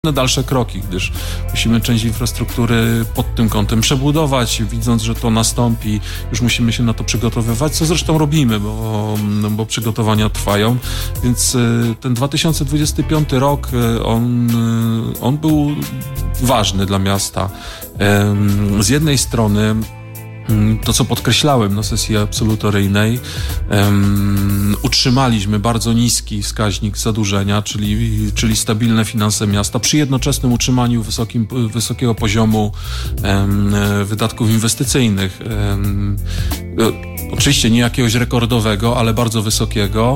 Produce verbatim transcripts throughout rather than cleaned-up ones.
dalsze kroki, gdyż musimy część infrastruktury pod tym kątem przebudować, widząc, że to nastąpi, już musimy się na to przygotowywać, co zresztą robimy, bo, bo przygotowania trwają, więc ten dwa tysiące dwudziesty piąty rok, on, on był ważny dla miasta. Z jednej strony to, co podkreślałem na sesji absolutoryjnej, um, utrzymaliśmy bardzo niski wskaźnik zadłużenia, czyli, czyli stabilne finanse miasta, przy jednoczesnym utrzymaniu wysokim, wysokiego poziomu um, wydatków inwestycyjnych. Um, Oczywiście nie jakiegoś rekordowego, ale bardzo wysokiego,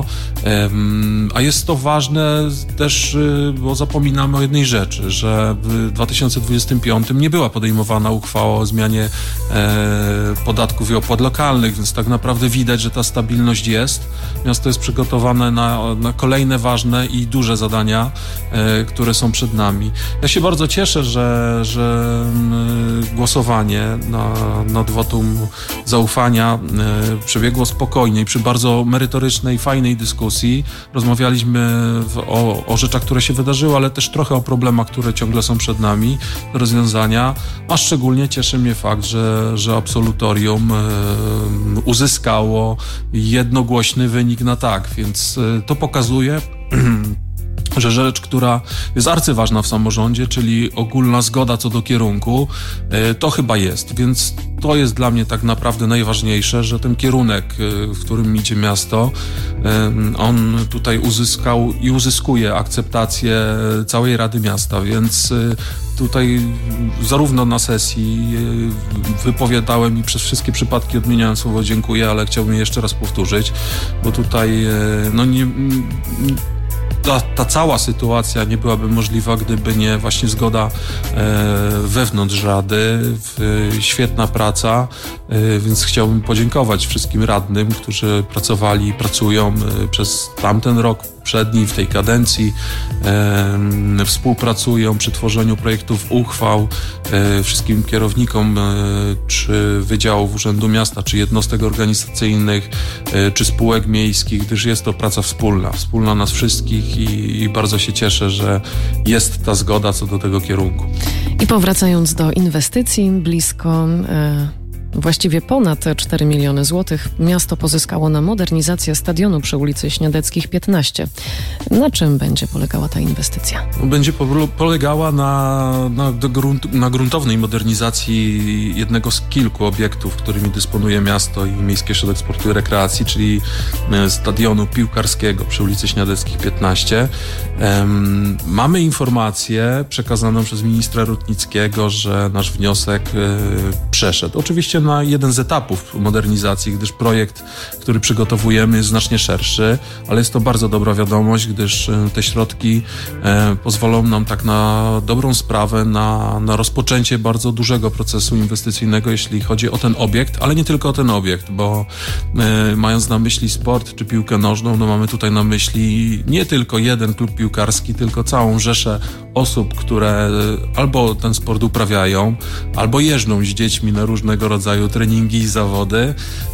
a jest to ważne też, bo zapominamy o jednej rzeczy, że w dwa tysiące dwudziestym piątym nie była podejmowana uchwała o zmianie podatków i opłat lokalnych, więc tak naprawdę widać, że ta stabilność jest. Miasto jest przygotowane na, na kolejne ważne i duże zadania, które są przed nami. Ja się bardzo cieszę, że, że głosowanie na, nad wotum zaufania przebiegło spokojnie i przy bardzo merytorycznej, fajnej dyskusji. Rozmawialiśmy w, o, o rzeczach, które się wydarzyły, ale też trochę o problemach, które ciągle są przed nami do rozwiązania, a szczególnie cieszy mnie fakt, że, że absolutorium e, uzyskało jednogłośny wynik na tak, więc e, to pokazuje, że rzecz, która jest arcyważna w samorządzie, czyli ogólna zgoda co do kierunku, to chyba jest. Więc to jest dla mnie tak naprawdę najważniejsze, że ten kierunek, w którym idzie miasto, on tutaj uzyskał i uzyskuje akceptację całej Rady Miasta, więc tutaj zarówno na sesji wypowiadałem i przez wszystkie przypadki odmieniałem słowo dziękuję, ale chciałbym je jeszcze raz powtórzyć, bo tutaj no nie... Ta, ta cała sytuacja nie byłaby możliwa, gdyby nie właśnie zgoda e, wewnątrz Rady, w, świetna praca, e, więc chciałbym podziękować wszystkim radnym, którzy pracowali i pracują e, przez tamten rok, poprzedni, w tej kadencji, e, współpracują przy tworzeniu projektów uchwał, e, wszystkim kierownikom e, czy wydziałów Urzędu Miasta, czy jednostek organizacyjnych, e, czy spółek miejskich, gdyż jest to praca wspólna, wspólna nas wszystkich i, i bardzo się cieszę, że jest ta zgoda co do tego kierunku. I powracając do inwestycji, blisko... E... Właściwie ponad cztery miliony złotych miasto pozyskało na modernizację stadionu przy ulicy Śniadeckich piętnaście. Na czym będzie polegała ta inwestycja? Będzie po- polegała na, na, grunt, na gruntownej modernizacji jednego z kilku obiektów, którymi dysponuje miasto i Miejski Ośrodek Sportu i Rekreacji, czyli stadionu piłkarskiego przy ulicy Śniadeckich piętnaście. Um, mamy informację przekazaną przez ministra Rutnickiego, że nasz wniosek y, przeszedł. Oczywiście na jeden z etapów modernizacji, gdyż projekt, który przygotowujemy, jest znacznie szerszy, ale jest to bardzo dobra wiadomość, gdyż te środki e, pozwolą nam tak na dobrą sprawę, na, na rozpoczęcie bardzo dużego procesu inwestycyjnego, jeśli chodzi o ten obiekt, ale nie tylko o ten obiekt, bo e, mając na myśli sport czy piłkę nożną, no mamy tutaj na myśli nie tylko jeden klub piłkarski, tylko całą rzeszę osób, które albo ten sport uprawiają, albo jeżdżą z dziećmi na różnego rodzaju treningi i zawody,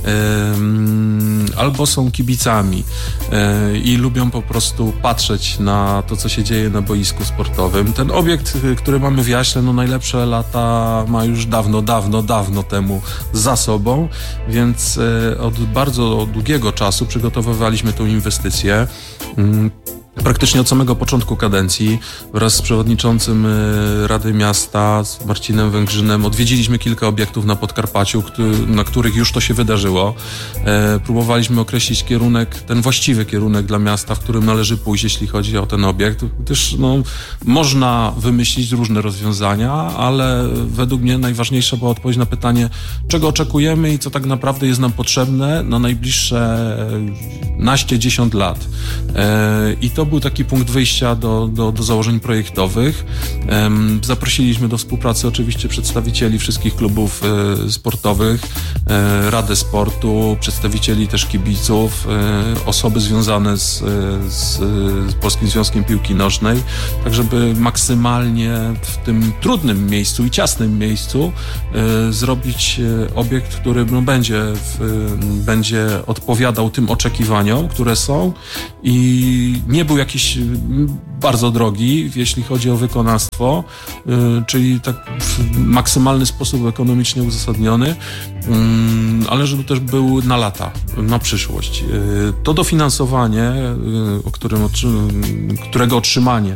albo są kibicami i lubią po prostu patrzeć na to, co się dzieje na boisku sportowym. Ten obiekt, który mamy w Jaśle, no najlepsze lata ma już dawno, dawno, dawno temu za sobą, więc od bardzo długiego czasu przygotowywaliśmy tą inwestycję. Praktycznie od samego początku kadencji wraz z przewodniczącym Rady Miasta, z Marcinem Węgrzynem, odwiedziliśmy kilka obiektów na Podkarpaciu, na których już to się wydarzyło. Próbowaliśmy określić kierunek, ten właściwy kierunek dla miasta, w którym należy pójść, jeśli chodzi o ten obiekt, gdyż no, można wymyślić różne rozwiązania, ale według mnie najważniejsza była odpowiedź na pytanie, czego oczekujemy i co tak naprawdę jest nam potrzebne na najbliższe naście, dziesiąt lat. I to To był taki punkt wyjścia do, do, do założeń projektowych. Um, zaprosiliśmy do współpracy oczywiście przedstawicieli wszystkich klubów e, sportowych, e, Radę Sportu, przedstawicieli też kibiców, e, osoby związane z, z, z Polskim Związkiem Piłki Nożnej, tak żeby maksymalnie w tym trudnym miejscu i ciasnym miejscu e, zrobić obiekt, który no, będzie, w, będzie odpowiadał tym oczekiwaniom, które są i nie był jakiś bardzo drogi, jeśli chodzi o wykonawstwo, czyli tak w maksymalny sposób ekonomicznie uzasadniony, ale żeby też był na lata, na przyszłość. To dofinansowanie, o którym, którego otrzymanie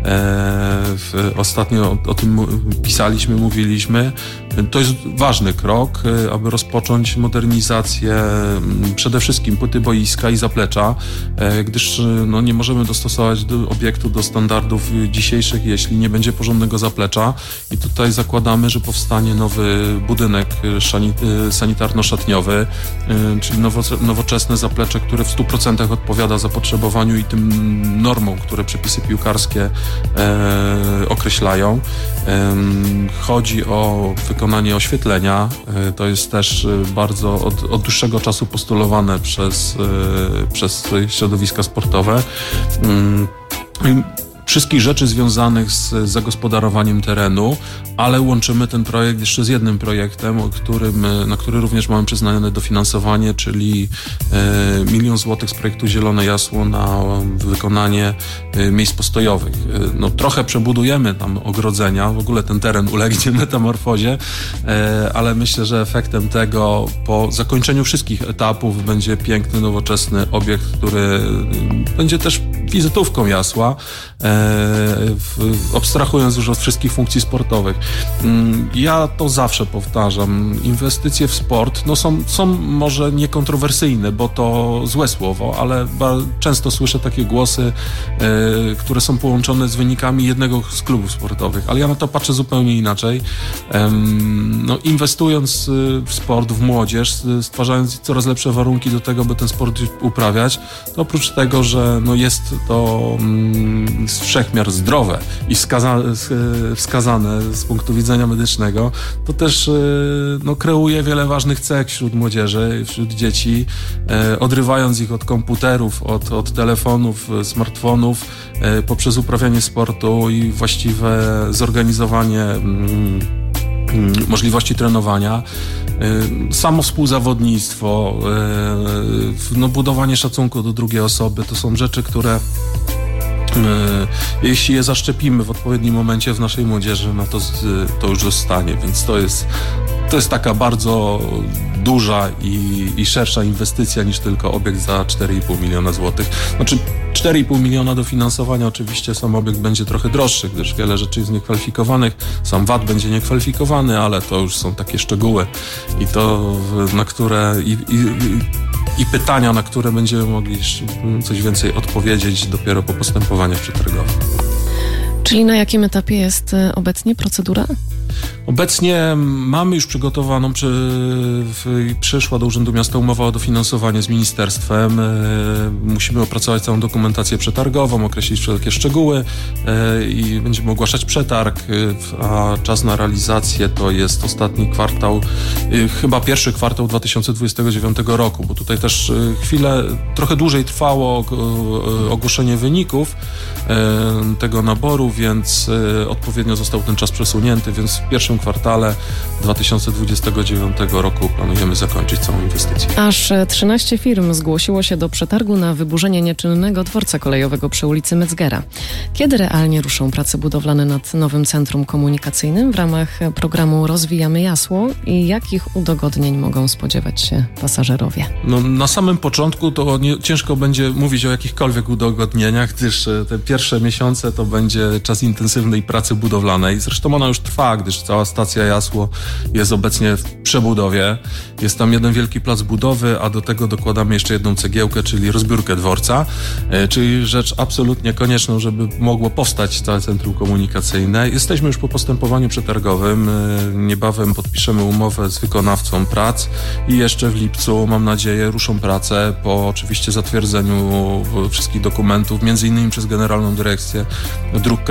ostatnio o, o tym pisaliśmy, mówiliśmy, to jest ważny krok, aby rozpocząć modernizację przede wszystkim płyty boiska i zaplecza, gdyż no, nie możemy dostosować do obiektu do standardów dzisiejszych, jeśli nie będzie porządnego zaplecza. I tutaj zakładamy, że powstanie nowy budynek sanitarno-szatniowy, czyli nowoczesne zaplecze, które w stu procentach odpowiada zapotrzebowaniu i tym normom, które przepisy piłkarskie e, określają. E, chodzi o wykonanie oświetlenia. E, to jest też bardzo od, od dłuższego czasu postulowane przez, e, przez środowiska sportowe. E, Wszystkich rzeczy związanych z zagospodarowaniem terenu, ale łączymy ten projekt jeszcze z jednym projektem, o którym, na który również mamy przyznane dofinansowanie, czyli e, milion złotych z projektu Zielone Jasło na wykonanie e, miejsc postojowych. E, no, trochę przebudujemy tam ogrodzenia, w ogóle ten teren ulegnie metamorfozie, e, ale myślę, że efektem tego po zakończeniu wszystkich etapów będzie piękny, nowoczesny obiekt, który będzie też wizytówką Jasła, e, abstrahując już od wszystkich funkcji sportowych. Ja to zawsze powtarzam. Inwestycje w sport no są, są może niekontrowersyjne, bo to złe słowo, ale często słyszę takie głosy, e, które są połączone z wynikami jednego z klubów sportowych, ale ja na to patrzę zupełnie inaczej. E, no, inwestując w sport, w młodzież, stwarzając coraz lepsze warunki do tego, by ten sport uprawiać, to oprócz tego, że no, jest to mm, wszechmiar zdrowe i wskaza, wskazane z punktu widzenia medycznego, to też no, kreuje wiele ważnych cech wśród młodzieży, wśród dzieci, odrywając ich od komputerów, od, od telefonów, smartfonów, poprzez uprawianie sportu i właściwe zorganizowanie możliwości trenowania, samo współzawodnictwo, no, budowanie szacunku do drugiej osoby, to są rzeczy, które jeśli je zaszczepimy w odpowiednim momencie w naszej młodzieży, no to, to już zostanie, więc to jest, to jest taka bardzo duża i, i szersza inwestycja niż tylko obiekt za cztery i pół miliona złotych. Znaczy cztery i pół miliona dofinansowania, oczywiście sam obiekt będzie trochę droższy, gdyż wiele rzeczy jest niekwalifikowanych, sam V A T będzie niekwalifikowany, ale to już są takie szczegóły i to na które i, i, i pytania, na które będziemy mogli coś więcej odpowiedzieć dopiero po postępowaniach przetargowych. Czyli na jakim etapie jest obecnie procedura? Obecnie mamy już przygotowaną, przy, w, przyszła do Urzędu Miasta umowa o dofinansowanie z ministerstwem. E, musimy opracować całą dokumentację przetargową, określić wszelkie szczegóły e, i będziemy ogłaszać przetarg, e, a czas na realizację to jest ostatni kwartał, e, chyba pierwszy kwartał dwa tysiące dwudziestego dziewiątego roku, bo tutaj też e, chwilę, trochę dłużej trwało e, ogłoszenie wyników e, tego naboru, więc e, odpowiednio został ten czas przesunięty, więc w pierwszym kwartale dwa tysiące dwudziestego dziewiątego roku planujemy zakończyć całą inwestycję. Aż trzynaście firm zgłosiło się do przetargu na wyburzenie nieczynnego dworca kolejowego przy ulicy Metzgera. Kiedy realnie ruszą prace budowlane nad nowym centrum komunikacyjnym w ramach programu Rozwijamy Jasło i jakich udogodnień mogą spodziewać się pasażerowie? No, na samym początku to nie, ciężko będzie mówić o jakichkolwiek udogodnieniach, gdyż te pierwsze miesiące to będzie czas intensywnej pracy budowlanej. Zresztą ona już trwa, gdyż cała stacja Jasło jest obecnie w przebudowie. Jest tam jeden wielki plac budowy, a do tego dokładamy jeszcze jedną cegiełkę, czyli rozbiórkę dworca, czyli rzecz absolutnie konieczną, żeby mogło powstać całe centrum komunikacyjne. Jesteśmy już po postępowaniu przetargowym. Niebawem podpiszemy umowę z wykonawcą prac i jeszcze w lipcu, mam nadzieję, ruszą prace po oczywiście zatwierdzeniu wszystkich dokumentów, między innymi przez Generalną Dyrekcję Dróg Krajowych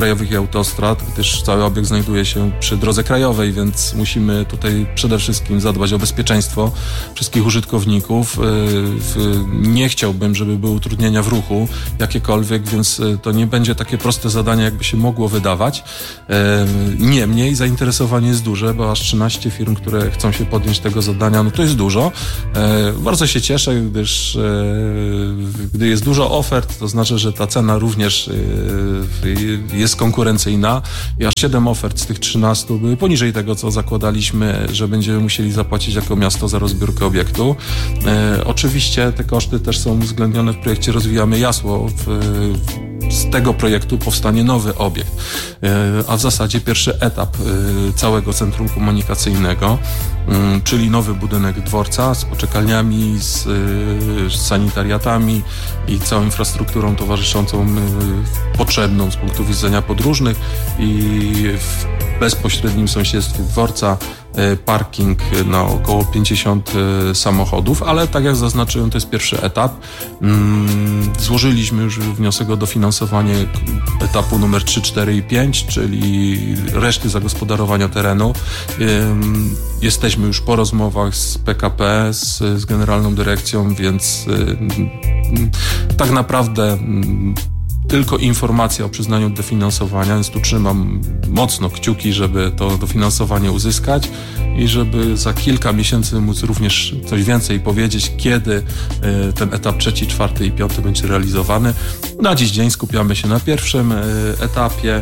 krajowych i autostrad, gdyż cały obiekt znajduje się przy drodze krajowej, więc musimy tutaj przede wszystkim zadbać o bezpieczeństwo wszystkich użytkowników. Nie chciałbym, żeby były utrudnienia w ruchu jakiekolwiek, więc to nie będzie takie proste zadanie, jakby się mogło wydawać. Niemniej zainteresowanie jest duże, bo aż trzynaście firm, które chcą się podjąć tego zadania, no to jest dużo. Bardzo się cieszę, gdyż gdy jest dużo ofert, to znaczy, że ta cena również jest konkurencyjna i aż siedem ofert z tych trzynastu były poniżej tego, co zakładaliśmy, że będziemy musieli zapłacić jako miasto za rozbiórkę obiektu. Oczywiście te koszty też są uwzględnione w projekcie Rozwijamy Jasło. W, z tego projektu powstanie nowy obiekt, a w zasadzie pierwszy etap całego centrum komunikacyjnego, czyli nowy budynek dworca z poczekalniami, z, z sanitariatami i całą infrastrukturą towarzyszącą potrzebną z punktu widzenia podróżnych i w bezpośrednim sąsiedztwie dworca parking na około pięćdziesiąt samochodów, ale tak jak zaznaczyłem, to jest pierwszy etap. Złożyliśmy już wniosek o dofinansowanie etapu numer trzy, cztery i pięć, czyli reszty zagospodarowania terenu. Jesteśmy już po rozmowach z P K P, z, z Generalną Dyrekcją, więc tak naprawdę tylko informacja o przyznaniu dofinansowania, więc tu trzymam mocno kciuki, żeby to dofinansowanie uzyskać i żeby za kilka miesięcy móc również coś więcej powiedzieć, kiedy ten etap trzeci, czwarty i piąty będzie realizowany. Na dziś dzień skupiamy się na pierwszym etapie,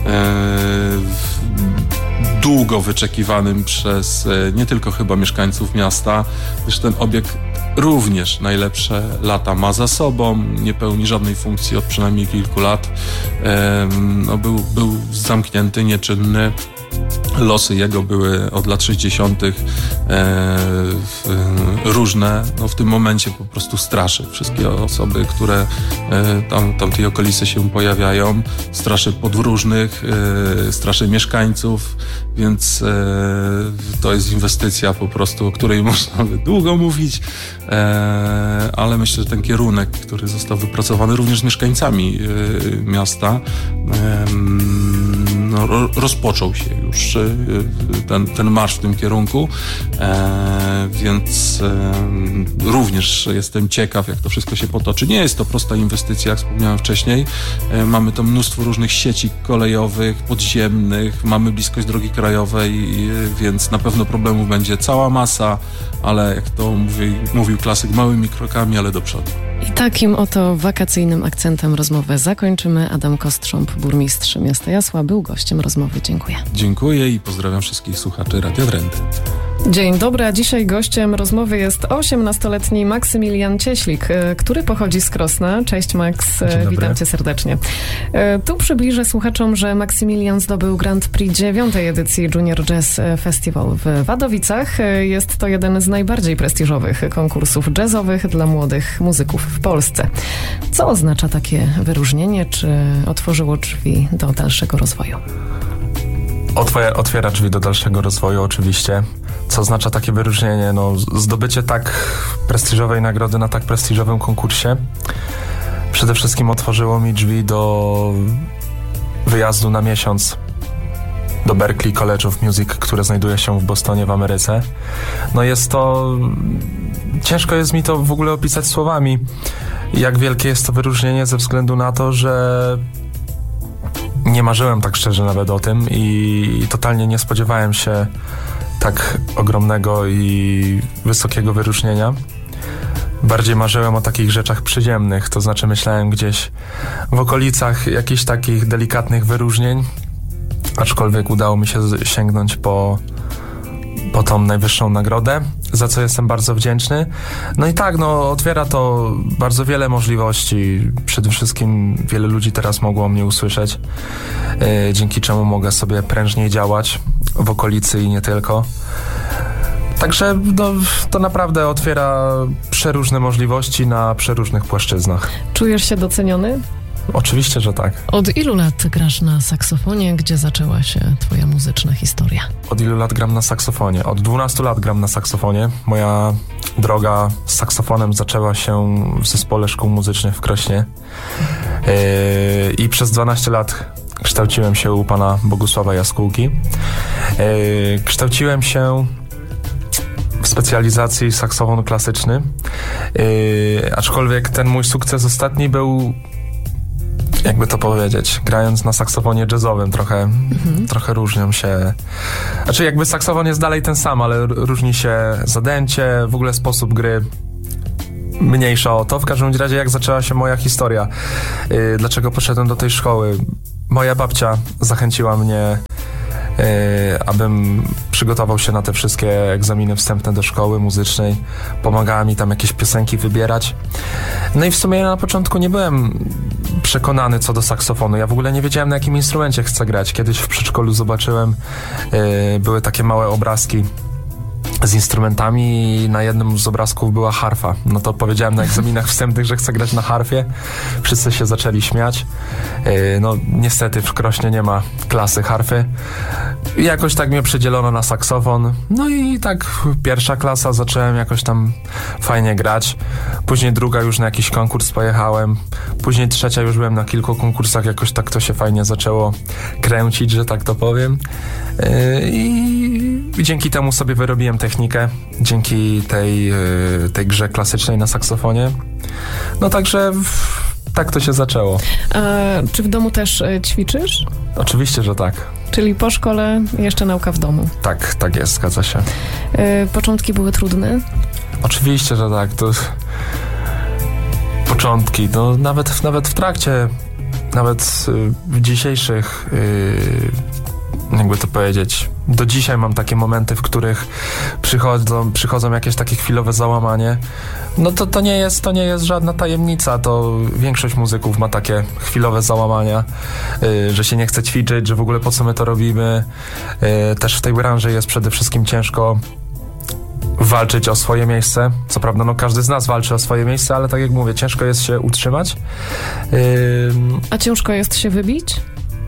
długo wyczekiwanym przez nie tylko chyba mieszkańców miasta, gdyż ten obiekt również najlepsze lata ma za sobą, nie pełni żadnej funkcji od przynajmniej kilku lat. No, był, był zamknięty, nieczynny. Losy jego były od lat sześćdziesiątych e, różne. No, w tym momencie po prostu straszy wszystkie osoby, które e, tam, tam tej okolicy się pojawiają. Straszy podróżnych, e, straszy mieszkańców, więc e, to jest inwestycja po prostu, o której można by długo mówić, e, ale myślę, że ten kierunek, który został wypracowany również z mieszkańcami e, miasta, e, no, rozpoczął się już ten, ten marsz w tym kierunku, e, więc e, również jestem ciekaw, jak to wszystko się potoczy. Nie jest to prosta inwestycja, jak wspomniałem wcześniej. E, mamy to mnóstwo różnych sieci kolejowych, podziemnych, mamy bliskość drogi krajowej, e, więc na pewno problemów będzie cała masa, ale jak to mówi, mówił klasyk, małymi krokami, ale do przodu. I takim oto wakacyjnym akcentem rozmowę zakończymy. Adam Kostrząb, burmistrz miasta Jasła, był gościem rozmowy. Dziękuję. Dziękuję i pozdrawiam wszystkich słuchaczy Radia Drenthe. Dzień dobry, a dzisiaj gościem rozmowy jest osiemnastoletni Maksymilian Cieślik, który pochodzi z Krosna. Cześć Max, witam cię serdecznie. Tu przybliżę słuchaczom, że Maksymilian zdobył Grand Prix dziewiątej edycji Junior Jazz Festival w Wadowicach. Jest to jeden z najbardziej prestiżowych konkursów jazzowych dla młodych muzyków w Polsce. Co oznacza takie wyróżnienie? Czy otworzyło drzwi do dalszego rozwoju? Otwiera, otwiera drzwi do dalszego rozwoju oczywiście. Co oznacza takie wyróżnienie? No, zdobycie tak prestiżowej nagrody na tak prestiżowym konkursie przede wszystkim otworzyło mi drzwi do wyjazdu na miesiąc do Berklee College of Music, które znajduje się w Bostonie w Ameryce. No jest to... Ciężko jest mi to w ogóle opisać słowami, jak wielkie jest to wyróżnienie ze względu na to, że nie marzyłem tak szczerze nawet o tym i totalnie nie spodziewałem się tak ogromnego i wysokiego wyróżnienia. Bardziej marzyłem o takich rzeczach przyziemnych, to znaczy myślałem gdzieś w okolicach jakichś takich delikatnych wyróżnień, aczkolwiek udało mi się sięgnąć po, po tą najwyższą nagrodę, za co jestem bardzo wdzięczny. No i tak, no otwiera to bardzo wiele możliwości. Przede wszystkim wiele ludzi teraz mogło mnie usłyszeć, yy, dzięki czemu mogę sobie prężniej działać w okolicy i nie tylko. Także no, to naprawdę otwiera przeróżne możliwości na przeróżnych płaszczyznach. Czujesz się doceniony? Oczywiście, że tak. Od ilu lat grasz na saksofonie? Gdzie zaczęła się twoja muzyczna historia? Od ilu lat gram na saksofonie? Od dwunastu lat gram na saksofonie. Moja droga z saksofonem zaczęła się w zespole szkół muzycznych w Krośnie. Yy, I przez dwanaście lat kształciłem się u pana Bogusława Jaskółki. Yy, kształciłem się w specjalizacji saksofon klasyczny, yy, aczkolwiek ten mój sukces ostatni był, jakby to powiedzieć, grając na saksofonie jazzowym, trochę, mhm. trochę różnią się. Znaczy jakby saksofon jest dalej ten sam, ale różni się zadęcie, w ogóle sposób gry. Mniejsza o to. W każdym razie jak zaczęła się moja historia, yy, dlaczego poszedłem do tej szkoły. Moja babcia zachęciła mnie, yy, abym przygotował się na te wszystkie egzaminy wstępne do szkoły muzycznej. Pomagała mi tam jakieś piosenki wybierać. No i w sumie ja na początku nie byłem przekonany co do saksofonu. Ja w ogóle nie wiedziałem, na jakim instrumencie chcę grać. Kiedyś w przedszkolu zobaczyłem, yy, były takie małe obrazki z instrumentami i na jednym z obrazków była harfa. No to powiedziałem na egzaminach wstępnych, że chcę grać na harfie. Wszyscy się zaczęli śmiać. Yy, no niestety w Krośnie nie ma klasy harfy. I jakoś tak mnie przydzielono na saksofon. No i tak pierwsza klasa zacząłem jakoś tam fajnie grać. Później druga już na jakiś konkurs pojechałem. Później trzecia już byłem na kilku konkursach. Jakoś tak to się fajnie zaczęło kręcić, że tak to powiem. Yy, I dzięki temu sobie wyrobiłem technikę. Dzięki tej, yy, tej grze klasycznej na saksofonie. No także tak to się zaczęło. A czy w domu też ćwiczysz? Oczywiście, że tak. Czyli po szkole jeszcze nauka w domu. Tak, tak jest, zgadza się. Yy, początki były trudne? Oczywiście, że tak. To początki, no nawet, nawet w trakcie, nawet w dzisiejszych, yy, jakby to powiedzieć, do dzisiaj mam takie momenty, w których przychodzą, przychodzą jakieś takie chwilowe załamanie. No to, to nie jest, to nie jest żadna tajemnica, to większość muzyków ma takie chwilowe załamania, yy, że się nie chce ćwiczyć, że w ogóle po co my to robimy. Yy, też w tej branży jest przede wszystkim ciężko walczyć o swoje miejsce. Co prawda, no każdy z nas walczy o swoje miejsce, ale tak jak mówię, ciężko jest się utrzymać. Yy... A ciężko jest się wybić?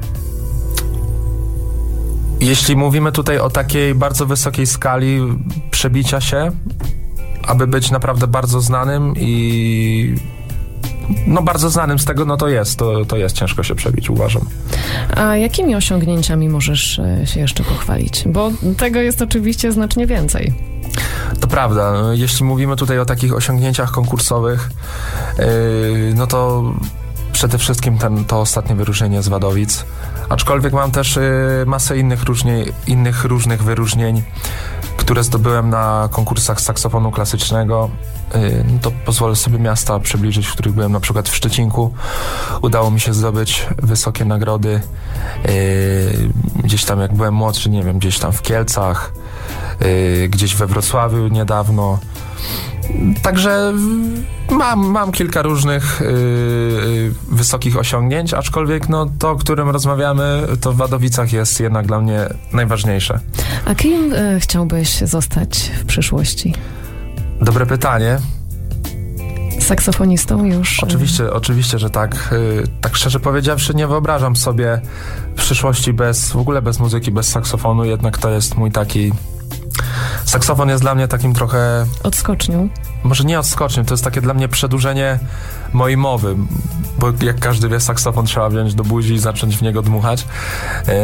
Jeśli mówimy tutaj o takiej bardzo wysokiej skali przebicia się, aby być naprawdę bardzo znanym i no bardzo znanym z tego, no to jest, to, to jest ciężko się przebić, uważam. A jakimi osiągnięciami możesz się jeszcze pochwalić? Bo tego jest oczywiście znacznie więcej. To prawda. Jeśli mówimy tutaj o takich osiągnięciach konkursowych, yy, no to przede wszystkim ten, to ostatnie wyróżnienie z Wadowic. Aczkolwiek mam też yy, masę innych, różnie, innych różnych wyróżnień, które zdobyłem na konkursach saksofonu klasycznego. Yy, no to pozwolę sobie miasta przybliżyć, w których byłem, na przykład w Szczecinku. Udało mi się zdobyć wysokie nagrody. Yy, gdzieś tam jak byłem młodszy, nie wiem, gdzieś tam w Kielcach, yy, gdzieś we Wrocławiu niedawno. Także mam, mam kilka różnych yy, wysokich osiągnięć, aczkolwiek no, to, o którym rozmawiamy, to w Wadowicach jest jednak dla mnie najważniejsze. A kim y, chciałbyś zostać w przyszłości? Dobre pytanie. Saksofonistą już? Oczywiście, oczywiście, że tak. Yy, tak szczerze powiedziawszy, nie wyobrażam sobie przyszłości bez, w ogóle bez muzyki, bez saksofonu, jednak to jest mój taki... Saksofon jest dla mnie takim trochę... Odskocznią? Może nie odskocznią, to jest takie dla mnie przedłużenie mojej mowy, bo jak każdy wie, saksofon trzeba wziąć do buzi i zacząć w niego dmuchać. Yy,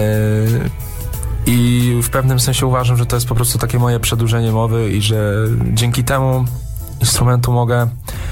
I w pewnym sensie uważam, że to jest po prostu takie moje przedłużenie mowy i że dzięki temu instrumentu mogę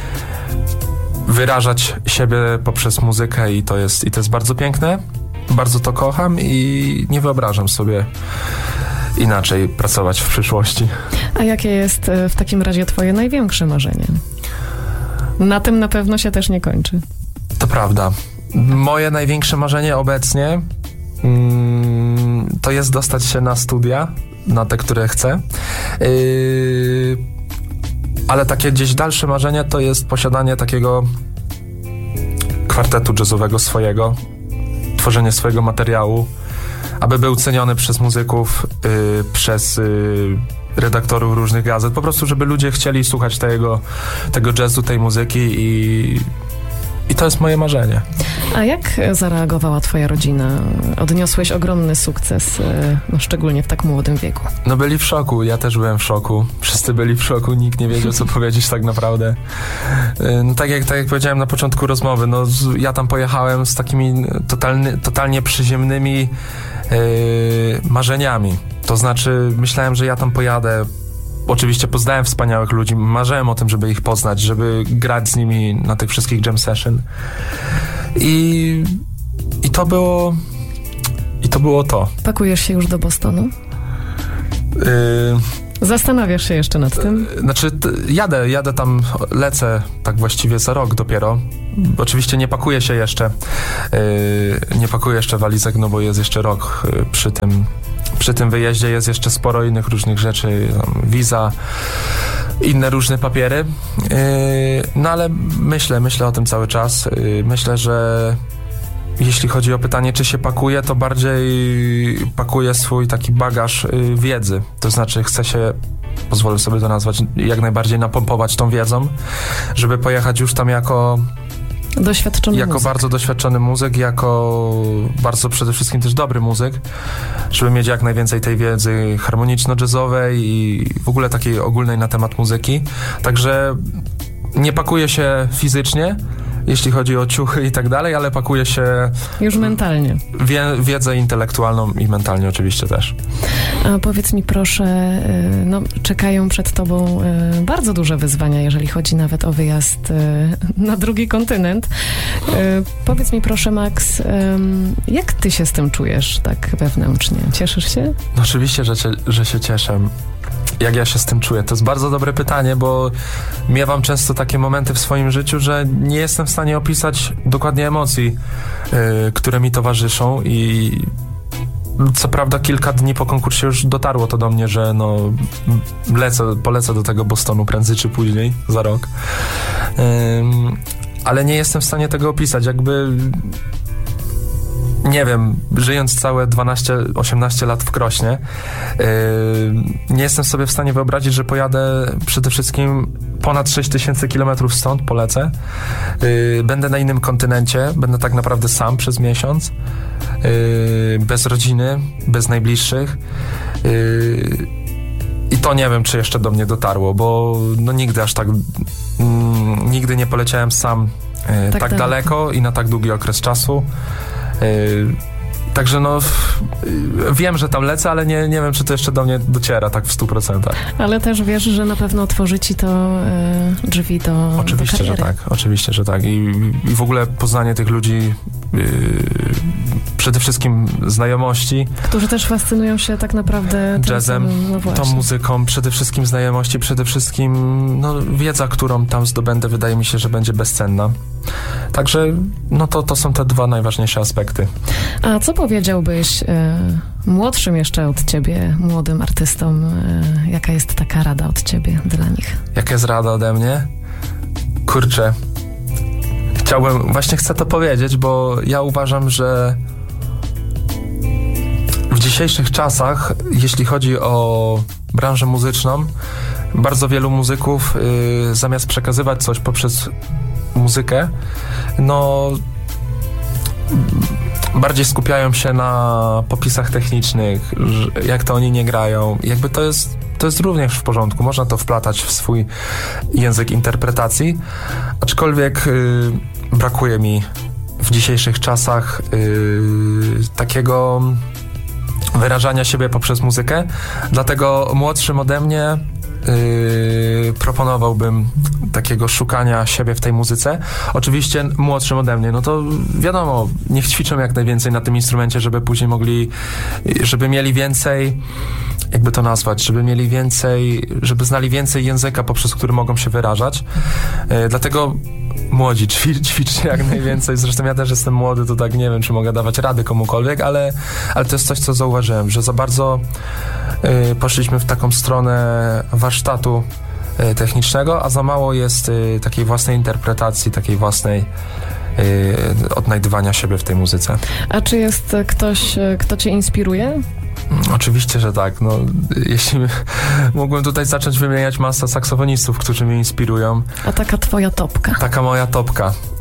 wyrażać siebie poprzez muzykę i to jest, i to jest bardzo piękne. Bardzo to kocham i nie wyobrażam sobie inaczej pracować w przyszłości. A jakie jest w takim razie twoje największe marzenie? Na tym na pewno się też nie kończy. To prawda. Moje największe marzenie obecnie mm, to jest dostać się na studia, na te, które chcę. Yy, ale takie gdzieś dalsze marzenie to jest posiadanie takiego kwartetu jazzowego swojego, tworzenie swojego materiału, aby był ceniony przez muzyków, yy, przez yy, redaktorów różnych gazet, po prostu żeby ludzie chcieli słuchać tego, tego jazzu, tej muzyki i i to jest moje marzenie. A jak zareagowała twoja rodzina? Odniosłeś ogromny sukces, no, szczególnie w tak młodym wieku. No byli w szoku, ja też byłem w szoku. Wszyscy byli w szoku, nikt nie wiedział, co powiedzieć tak naprawdę. No tak jak, tak jak powiedziałem na początku rozmowy, no ja tam pojechałem z takimi totalny, totalnie przyziemnymi yy, marzeniami. To znaczy myślałem, że ja tam pojadę. Oczywiście poznałem wspaniałych ludzi, marzyłem o tym, żeby ich poznać, żeby grać z nimi na tych wszystkich jam session. I, i to było i to było to. Pakujesz się już do Bostonu? Yy, Zastanawiasz się jeszcze nad tym? Yy, znaczy t- jadę, jadę tam, lecę tak właściwie za rok dopiero. Oczywiście nie pakuję się jeszcze, yy, nie pakuję jeszcze walizek, no bo jest jeszcze rok yy, przy tym Przy tym wyjeździe jest jeszcze sporo innych różnych rzeczy, wiza, inne różne papiery. Yy, no ale myślę, myślę o tym cały czas. Yy, myślę, że jeśli chodzi o pytanie, czy się pakuje, to bardziej pakuję swój taki bagaż yy, wiedzy. To znaczy chcę się, pozwolę sobie to nazwać, jak najbardziej napompować tą wiedzą, żeby pojechać już tam jako... Doświadczony jako muzyk. bardzo doświadczony muzyk, jako bardzo przede wszystkim też dobry muzyk, żeby mieć jak najwięcej tej wiedzy harmoniczno-jazzowej i w ogóle takiej ogólnej na temat muzyki. Także nie pakuję się fizycznie, jeśli chodzi o ciuchy i tak dalej, ale pakuje się... Już mentalnie. Wie, wiedzę intelektualną i mentalnie oczywiście też. A powiedz mi proszę, no czekają przed tobą bardzo duże wyzwania, jeżeli chodzi nawet o wyjazd na drugi kontynent. Powiedz mi proszę, Max, jak ty się z tym czujesz tak wewnętrznie? Cieszysz się? No oczywiście, że, się, że się cieszę. Jak ja się z tym czuję? To jest bardzo dobre pytanie, bo miewam często takie momenty w swoim życiu, że nie jestem w stanie opisać dokładnie emocji, yy, które mi towarzyszą i co prawda kilka dni po konkursie już dotarło to do mnie, że no lecę, polecę do tego Bostonu prędzej czy później, za rok. Yy, ale nie jestem w stanie tego opisać, jakby... Nie wiem, żyjąc całe dwanaście osiemnaście lat w Krośnie, yy, nie jestem sobie w stanie wyobrazić, że pojadę przede wszystkim ponad sześć tysięcy kilometrów stąd, polecę. Yy, będę na innym kontynencie, będę tak naprawdę sam przez miesiąc, yy, bez rodziny, bez najbliższych. Yy, I to nie wiem, czy jeszcze do mnie dotarło, bo no nigdy aż tak, mm, nigdy nie poleciałem sam yy, tak, tak daleko. daleko i na tak długi okres czasu. Yy, także no yy, wiem, że tam lecę, ale nie, nie wiem, czy to jeszcze do mnie dociera tak w stu procentach. Ale też wiesz, że na pewno otworzy ci to yy, drzwi do Oczywiście, do że tak. Oczywiście, że tak. I, i w ogóle poznanie tych ludzi, yy, przede wszystkim znajomości. Którzy też fascynują się tak naprawdę jazzem, no tą muzyką, przede wszystkim znajomości, przede wszystkim no, wiedza, którą tam zdobędę, wydaje mi się, że będzie bezcenna. Także no to, to są te dwa najważniejsze aspekty. A co powiedziałbyś e, młodszym jeszcze od ciebie, młodym artystom? E, jaka jest taka rada od ciebie dla nich? Jaka jest rada ode mnie? Kurczę, chciałbym, właśnie chcę to powiedzieć, bo ja uważam, że w dzisiejszych czasach, jeśli chodzi o branżę muzyczną, bardzo wielu muzyków y, zamiast przekazywać coś poprzez muzykę, no bardziej skupiają się na popisach technicznych, jak to oni nie grają. Jakby to jest, to jest również w porządku. Można to wplatać w swój język interpretacji, aczkolwiek y, brakuje mi w dzisiejszych czasach y, takiego wyrażania siebie poprzez muzykę, dlatego młodszym ode mnie Yy, proponowałbym takiego szukania siebie w tej muzyce. Oczywiście młodszym ode mnie, no to wiadomo, niech ćwiczą jak najwięcej na tym instrumencie, żeby później mogli, żeby mieli więcej, jakby to nazwać, żeby mieli więcej, żeby znali więcej języka, poprzez który mogą się wyrażać. Yy, dlatego młodzi, ćwicz, ćwiczcie jak najwięcej. Zresztą ja też jestem młody, to tak nie wiem, czy mogę dawać rady komukolwiek, ale, ale to jest coś, co zauważyłem, że za bardzo yy, poszliśmy w taką stronę warsztatu yy, technicznego, a za mało jest yy, takiej własnej interpretacji, takiej własnej yy, odnajdywania siebie w tej muzyce. A czy jest ktoś, kto cię inspiruje? Oczywiście, że tak. No, jeśli mógłbym tutaj zacząć wymieniać masę saksofonistów, którzy mnie inspirują. A taka twoja topka? Taka moja topka.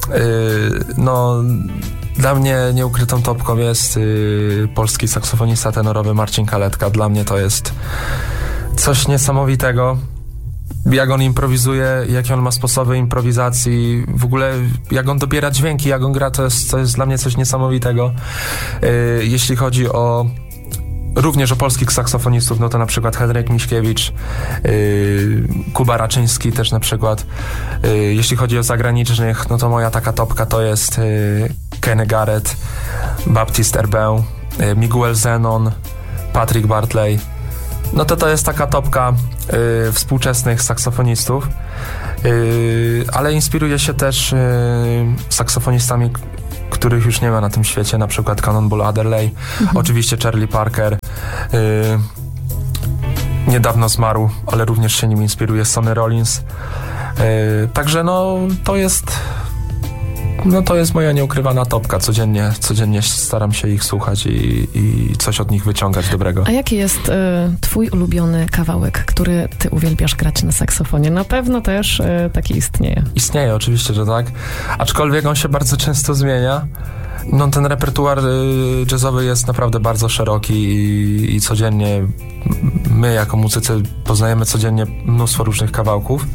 no dla mnie nieukrytą topką jest yy, polski saksofonista tenorowy Marcin Kaletka. Dla mnie to jest coś niesamowitego. Jak on improwizuje, jakie on ma sposoby improwizacji, w ogóle jak on dobiera dźwięki, jak on gra, to jest, to jest dla mnie coś niesamowitego. Yy, jeśli chodzi o również o polskich saksofonistów, no to na przykład Henryk Miśkiewicz, yy, Kuba Raczyński też na przykład. Yy, jeśli chodzi o zagranicznych, no to moja taka topka to jest yy, Kenny Garrett, Baptiste Herbin, yy, Miguel Zenon, Patrick Bartley. No to to jest taka topka yy, współczesnych saksofonistów, yy, ale inspiruję się też yy, saksofonistami, których już nie ma na tym świecie, na przykład Cannonball Adderley, mhm. oczywiście Charlie Parker, yy, niedawno zmarł, ale również się nim inspiruje Sonny Rollins. Yy, także no to jest no to jest moja nieukrywana topka. Codziennie, codziennie staram się ich słuchać i, i coś od nich wyciągać dobrego. A jaki jest y, twój ulubiony kawałek, który ty uwielbiasz grać na saksofonie? Na pewno też y, taki istnieje. Istnieje, oczywiście, że tak. Aczkolwiek on się bardzo często zmienia. No ten repertuar y, jazzowy jest naprawdę bardzo szeroki i, i codziennie my jako muzycy poznajemy codziennie mnóstwo różnych kawałków.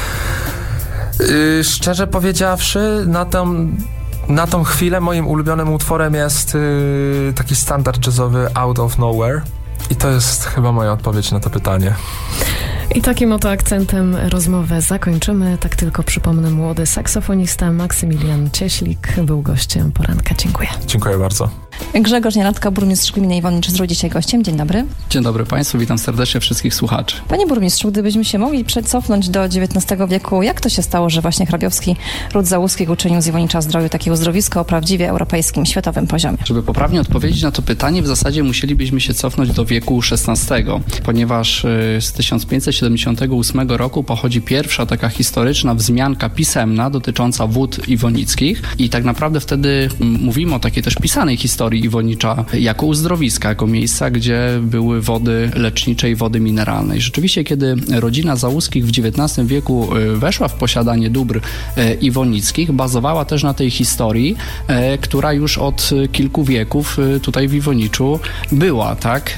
Yy, szczerze powiedziawszy, na tą, na tą chwilę moim ulubionym utworem jest yy, taki standard jazzowy Out of Nowhere i to jest chyba moja odpowiedź na to pytanie. I takim oto akcentem rozmowę zakończymy. Tak tylko przypomnę, młody saksofonista Maksymilian Cieślik był gościem poranka. Dziękuję. Dziękuję bardzo. Grzegorz Janatka, burmistrz gminy Iwoniczzdrój, dzisiaj gościem. Dzień dobry. Dzień dobry Państwu, witam serdecznie wszystkich słuchaczy. Panie burmistrzu, gdybyśmy się mogli przecofnąć do dziewiętnastego wieku, jak to się stało, że właśnie hrabiowski ród Załuskich uczynił z Iwonicza-Zdroju takie uzdrowisko o prawdziwie europejskim, światowym poziomie? Żeby poprawnie odpowiedzieć na to pytanie, w zasadzie musielibyśmy się cofnąć do wieku szesnastego, ponieważ z tysiąc pięćset siedemdziesiątego ósmego roku pochodzi pierwsza taka historyczna wzmianka pisemna dotycząca wód iwonickich i tak naprawdę wtedy mówimy o takiej też pisanej historii Iwonicza jako uzdrowiska, jako miejsca, gdzie były wody lecznicze i wody mineralne. I rzeczywiście, kiedy rodzina Załuskich w dziewiętnastym wieku weszła w posiadanie dóbr iwonickich, bazowała też na tej historii, która już od kilku wieków tutaj w Iwoniczu była, tak?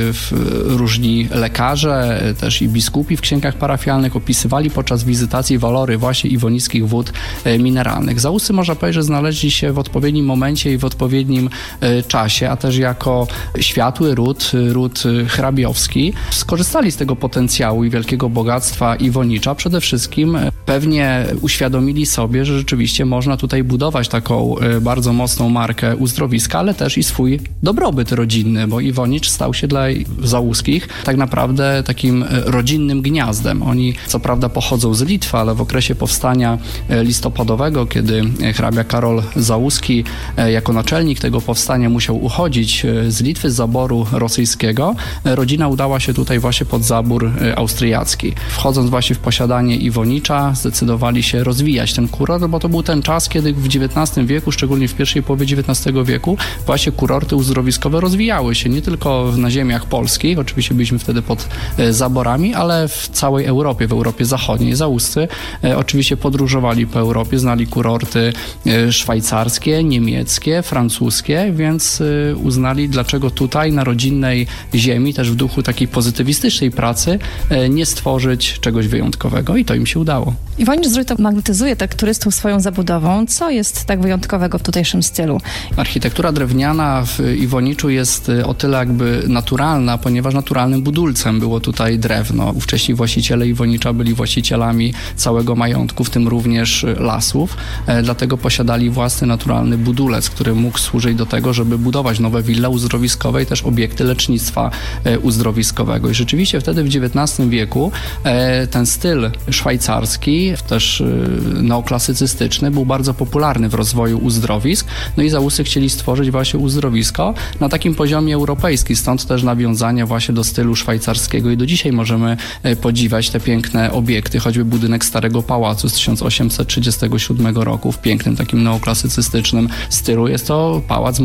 Różni lekarze, też i biskupi w księgach parafialnych opisywali podczas wizytacji walory właśnie iwonickich wód mineralnych. Załuscy, można powiedzieć, że znaleźli się w odpowiednim momencie i w odpowiednim czasie, a też jako światły ród, ród hrabiowski, skorzystali z tego potencjału i wielkiego bogactwa Iwonicza. Przede wszystkim pewnie uświadomili sobie, że rzeczywiście można tutaj budować taką bardzo mocną markę uzdrowiska, ale też i swój dobrobyt rodzinny, bo Iwonicz stał się dla Załuskich tak naprawdę takim rodzinnym gniazdem. Oni co prawda pochodzą z Litwy, ale w okresie powstania listopadowego, kiedy hrabia Karol Załuski jako naczelnik tego powstania musiał uchodzić z Litwy, z zaboru rosyjskiego, rodzina udała się tutaj właśnie pod zabór austriacki. Wchodząc właśnie w posiadanie Iwonicza, zdecydowali się rozwijać ten kurort, bo to był ten czas, kiedy w dziewiętnastym wieku, szczególnie w pierwszej połowie dziewiętnastego wieku, właśnie kurorty uzdrowiskowe rozwijały się nie tylko na ziemiach polskich, oczywiście byliśmy wtedy pod zaborami, ale w całej Europie, w Europie Zachodniej. Załuscy e, oczywiście podróżowali po Europie, znali kurorty e, szwajcarskie, niemieckie, francuskie, więc e, uznali, dlaczego tutaj na rodzinnej ziemi, też w duchu takiej pozytywistycznej pracy, e, nie stworzyć czegoś wyjątkowego i to im się udało. Iwonicz-Zdrój to magnetyzuje tak turystów swoją zabudową. Co jest tak wyjątkowego w tutejszym stylu? Architektura drewniana w Iwoniczu jest o tyle jakby naturalna, ponieważ naturalnym budulcem było tutaj drewno. Wcześniej właściciele Iwonicza byli właścicielami całego majątku, w tym również lasów, e, dlatego posiadali własny naturalny budulec, który mógł służyć do tego, żeby budować nowe wille uzdrowiskowe i też obiekty lecznictwa e, uzdrowiskowego. I rzeczywiście wtedy w dziewiętnastym wieku e, ten styl szwajcarski, też e, neoklasycystyczny, był bardzo popularny w rozwoju uzdrowisk. No i Załuscy chcieli stworzyć właśnie uzdrowisko na takim poziomie europejskim, stąd też nawiązania właśnie do stylu szwajcarskiego i do dzisiaj możemy podziwiać te piękne obiekty, choćby budynek Starego Pałacu z tysiąc osiemset trzydziestego siódmego roku w pięknym takim neoklasycystycznym stylu. Jest to pałac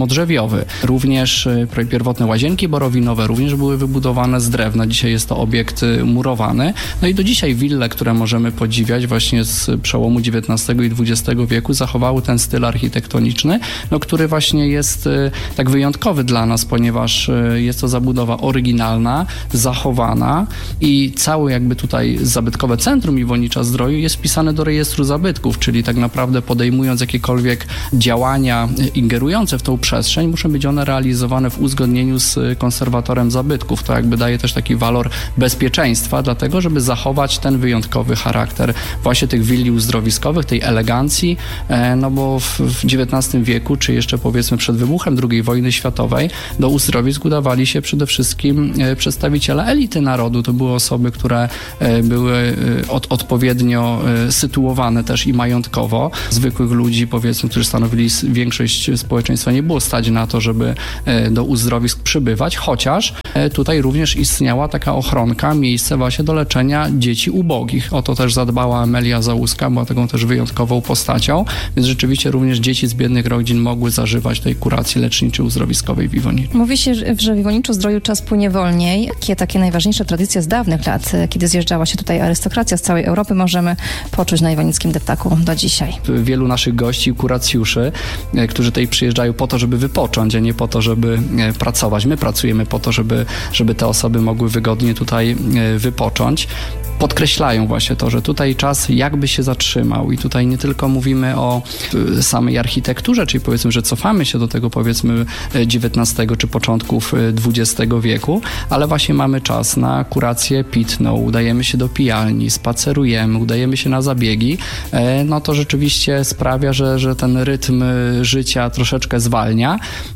drzewiowym. Również pierwotne łazienki borowinowe również były wybudowane z drewna. Dzisiaj jest to obiekt murowany. No i do dzisiaj wille, które możemy podziwiać właśnie z przełomu dziewiętnastego i dwudziestego wieku, zachowały ten styl architektoniczny, no, który właśnie jest tak wyjątkowy dla nas, ponieważ jest to zabudowa oryginalna, zachowana i całe jakby tutaj zabytkowe centrum Iwonicza-Zdroju jest wpisane do rejestru zabytków, czyli tak naprawdę podejmując jakiekolwiek działania ingerujące w tą przestrzeń, muszą być one realizowane w uzgodnieniu z konserwatorem zabytków. To jakby daje też taki walor bezpieczeństwa, dlatego żeby zachować ten wyjątkowy charakter właśnie tych willi uzdrowiskowych, tej elegancji, no bo w, w dziewiętnastym wieku, czy jeszcze powiedzmy przed wybuchem drugiej wojny światowej, do uzdrowisk udawali się przede wszystkim przedstawiciele elity narodu. To były osoby, które były od, odpowiednio sytuowane też i majątkowo. Zwykłych ludzi, powiedzmy, którzy stanowili większość społeczeństwa, nie było stać na to, żeby do uzdrowisk przybywać, chociaż tutaj również istniała taka ochronka, miejsce właśnie do leczenia dzieci ubogich. O to też zadbała Amelia Załuska, była taką też wyjątkową postacią, więc rzeczywiście również dzieci z biednych rodzin mogły zażywać tej kuracji leczniczej uzdrowiskowej w Iwoniczu. Mówi się, że w Iwoniczu-Zdroju czas płynie wolniej. Jakie takie najważniejsze tradycje z dawnych lat, kiedy zjeżdżała się tutaj arystokracja z całej Europy, możemy poczuć na iwonickim deptaku do dzisiaj? Wielu naszych gości, kuracjuszy, którzy tutaj przyjeżdżają po to, żeby wypocząć, a nie po to, żeby pracować. My pracujemy po to, żeby, żeby te osoby mogły wygodnie tutaj wypocząć. Podkreślają właśnie to, że tutaj czas jakby się zatrzymał i tutaj nie tylko mówimy o samej architekturze, czyli powiedzmy, że cofamy się do tego powiedzmy dziewiętnastego czy początków dwudziestego wieku, ale właśnie mamy czas na kurację pitną, udajemy się do pijalni, spacerujemy, udajemy się na zabiegi, no to rzeczywiście sprawia, że, że ten rytm życia troszeczkę zwalnia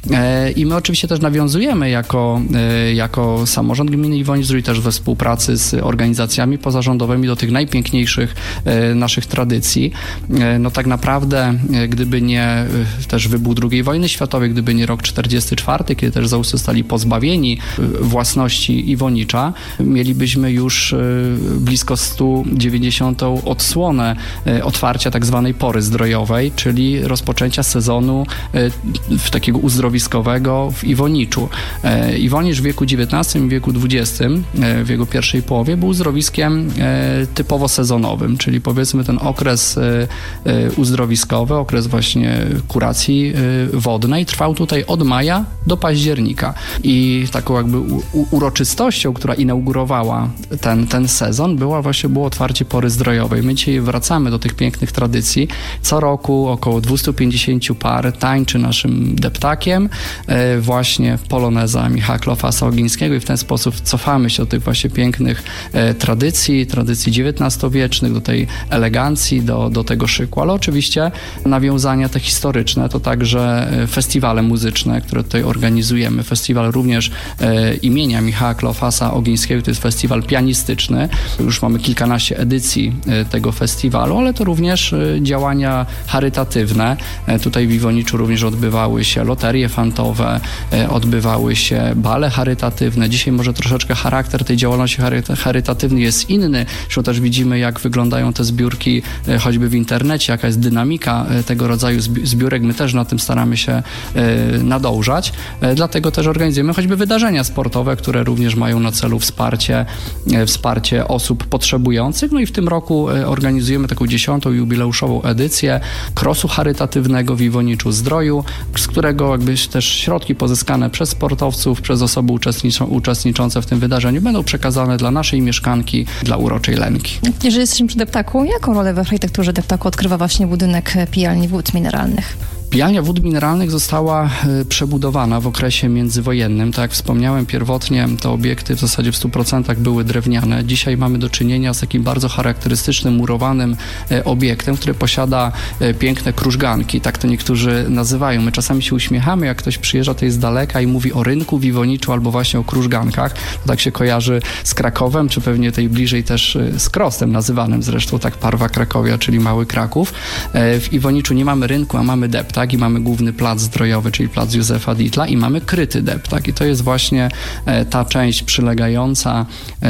i my oczywiście też nawiązujemy jako, jako samorząd gminy Iwonicz-Zdrój też we współpracy z organizacjami pozarządowymi do tych najpiękniejszych naszych tradycji. No tak naprawdę, gdyby nie też wybuch drugiej wojny światowej, gdyby nie rok czterdziesty czwarty, kiedy też Załuscy zostali pozbawieni własności Iwonicza, mielibyśmy już blisko sto dziewięćdziesiątą odsłonę otwarcia tak zwanej pory zdrojowej, czyli rozpoczęcia sezonu takiego uzdrowiskowego w Iwoniczu. Iwonicz w wieku dziewiętnastym i wieku dwudziestym, w jego pierwszej połowie, był uzdrowiskiem typowo sezonowym, czyli powiedzmy ten okres uzdrowiskowy, okres właśnie kuracji wodnej trwał tutaj od maja do października i taką jakby uroczystością, która inaugurowała ten, ten sezon, była właśnie było otwarcie pory zdrojowej. My dzisiaj wracamy do tych pięknych tradycji. Co roku około dwieście pięćdziesiąt par tańczy naszym deptakiem właśnie poloneza Michała Kleofasa Ogińskiego i w ten sposób cofamy się do tych właśnie pięknych tradycji, tradycji dziewiętnastowiecznych, do tej elegancji, do, do tego szyku, ale oczywiście nawiązania te historyczne, to także festiwale muzyczne, które tutaj organizujemy. Festiwal również e, imienia Michała Kleofasa Ogińskiego, to jest festiwal pianistyczny. Już mamy kilkanaście edycji e, tego festiwalu, ale to również e, działania charytatywne. E, tutaj w Iwoniczu również odbywały się loterie fantowe, e, odbywały się bale charytatywne. Dzisiaj może troszeczkę charakter tej działalności chary- charytatywnej jest inny. Zresztą też widzimy, jak wyglądają te zbiórki e, choćby w internecie, jaka jest dynamika e, tego rodzaju zbi- zbiórek. My też na tym staramy się e, nadążać. E, dlatego też organizujemy choćby wydarzenia sportowe, które również mają na celu wsparcie, e, wsparcie osób potrzebujących. No i w tym roku e, organizujemy taką dziesiątą jubileuszową edycję krosu charytatywnego w Iwoniczu-Zdroju, z którego jakby też środki pozyskane przez sportowców, przez osoby uczestniczą, uczestniczące w tym wydarzeniu będą przekazane dla naszej mieszkanki, dla uroczej Lenki. Jeżeli jesteśmy przy deptaku, jaką rolę w architekturze deptaku odgrywa właśnie budynek pijalni wód mineralnych? Pijalnia wód mineralnych została przebudowana w okresie międzywojennym. Tak jak wspomniałem, pierwotnie te obiekty w zasadzie w stu procentach były drewniane. Dzisiaj mamy do czynienia z takim bardzo charakterystycznym, murowanym obiektem, który posiada piękne krużganki. Tak to niektórzy nazywają. My czasami się uśmiechamy, jak ktoś przyjeżdża tutaj z daleka i mówi o rynku w Iwoniczu albo właśnie o krużgankach. To tak się kojarzy z Krakowem, czy pewnie tej bliżej też z Krostem, nazywanym zresztą tak Parwa Krakowia, czyli Mały Kraków. W Iwoniczu nie mamy rynku, a mamy deptak. deptaki, mamy główny plac zdrojowy, czyli plac Józefa Dietla i mamy kryty deptak. I to jest właśnie ta część przylegająca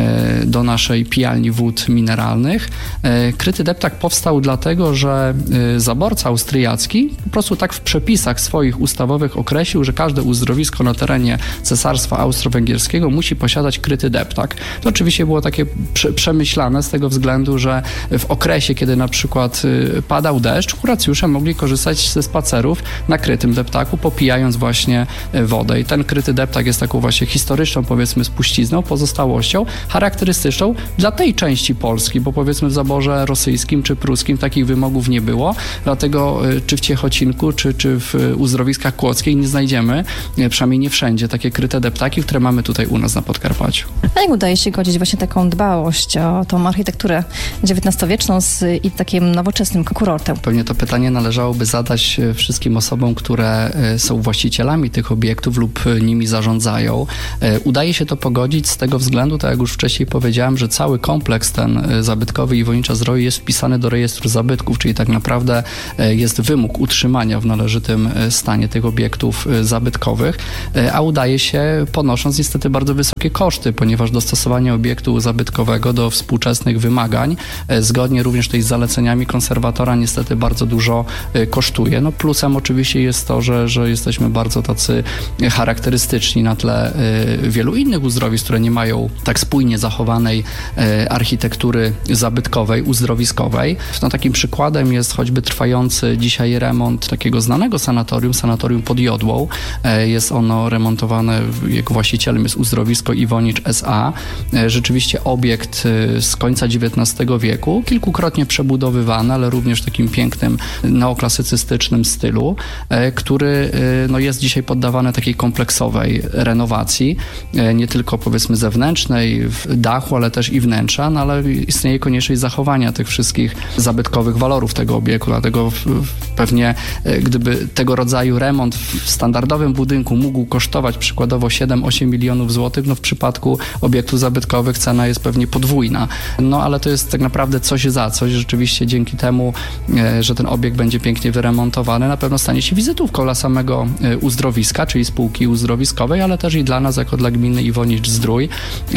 do naszej pijalni wód mineralnych. Kryty deptak powstał dlatego, że zaborca austriacki po prostu tak w przepisach swoich ustawowych określił, że każde uzdrowisko na terenie Cesarstwa Austro-Węgierskiego musi posiadać kryty deptak. To oczywiście było takie prze- przemyślane z tego względu, że w okresie, kiedy na przykład padał deszcz, kuracjusze mogli korzystać ze spacerów na krytym deptaku, popijając właśnie wodę. I ten kryty deptak jest taką właśnie historyczną, powiedzmy, spuścizną, pozostałością, charakterystyczną dla tej części Polski, bo powiedzmy w zaborze rosyjskim czy pruskim takich wymogów nie było, dlatego czy w Ciechocinku, czy, czy w uzdrowiskach kłodzkich nie znajdziemy, przynajmniej nie wszędzie, takie kryte deptaki, które mamy tutaj u nas na Podkarpaciu. A jak udaje się godzić właśnie taką dbałość o tą architekturę dziewiętnastowieczną z i takim nowoczesnym kurortem? Pewnie to pytanie należałoby zadać wszystkim osobom, które są właścicielami tych obiektów lub nimi zarządzają. Udaje się to pogodzić z tego względu, tak jak już wcześniej powiedziałem, że cały kompleks ten zabytkowy Iwonicza-Zdroju jest wpisany do rejestru zabytków, czyli tak naprawdę jest wymóg utrzymania w należytym stanie tych obiektów zabytkowych, a udaje się ponosząc niestety bardzo wysokie koszty, ponieważ dostosowanie obiektu zabytkowego do współczesnych wymagań, zgodnie również tutaj z zaleceniami konserwatora, niestety bardzo dużo kosztuje. No plusem oczywiście jest to, że, że jesteśmy bardzo tacy charakterystyczni na tle wielu innych uzdrowisk, które nie mają tak spójnie zachowanej architektury zabytkowej, uzdrowiskowej. No, takim przykładem jest choćby trwający dzisiaj remont takiego znanego sanatorium, sanatorium pod Jodłą. Jest ono remontowane, jego właścicielem jest uzdrowisko Iwonicz S A. Rzeczywiście obiekt z końca dziewiętnastego wieku, kilkukrotnie przebudowywany, ale również w takim pięknym neoklasycystycznym stylu, który no, jest dzisiaj poddawany takiej kompleksowej renowacji, nie tylko powiedzmy zewnętrznej, w dachu, ale też i wnętrza, no, ale istnieje konieczność zachowania tych wszystkich zabytkowych walorów tego obiektu, dlatego w, w, pewnie gdyby tego rodzaju remont w standardowym budynku mógł kosztować przykładowo siedem do ośmiu milionów złotych, no w przypadku obiektów zabytkowych cena jest pewnie podwójna. No ale to jest tak naprawdę coś za coś. Rzeczywiście dzięki temu, że ten obiekt będzie pięknie wyremontowany, na pewno stanie się wizytówką dla samego uzdrowiska, czyli spółki uzdrowiskowej, ale też i dla nas, jako dla gminy Iwonicz-Zdrój,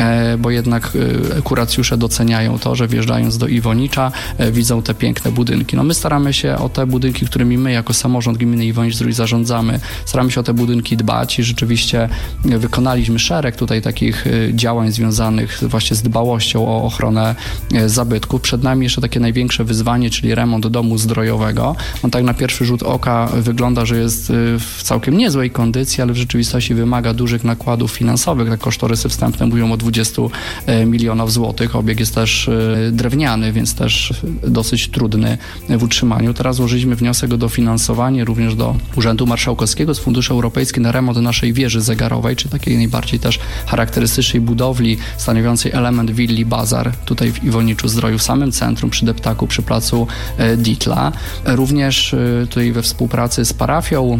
bo jednak kuracjusze doceniają to, że wjeżdżając do Iwonicza widzą te piękne budynki. No my staramy się o te budynki, którymi my jako samorząd gminy Iwonicz-Zdrój zarządzamy, staramy się o te budynki dbać i rzeczywiście wykonaliśmy szereg tutaj takich działań związanych właśnie z dbałością o ochronę zabytków. Przed nami jeszcze takie największe wyzwanie, czyli remont domu zdrojowego. On tak na pierwszy rzut oka wygląda, że jest w całkiem niezłej kondycji, ale w rzeczywistości wymaga dużych nakładów finansowych. Te kosztorysy wstępne mówią o dwudziestu milionów złotych. Obiekt jest też drewniany, więc też dosyć trudny w utrzymaniu. Teraz złożyliśmy wniosek o dofinansowanie również do Urzędu Marszałkowskiego z Funduszy Europejskich na remont naszej wieży zegarowej, czy takiej najbardziej też charakterystycznej budowli stanowiącej element willi Bazar tutaj w Iwoniczu-Zdroju, w samym centrum, przy deptaku, przy placu Dietla. Również tutaj we współpracy z parafią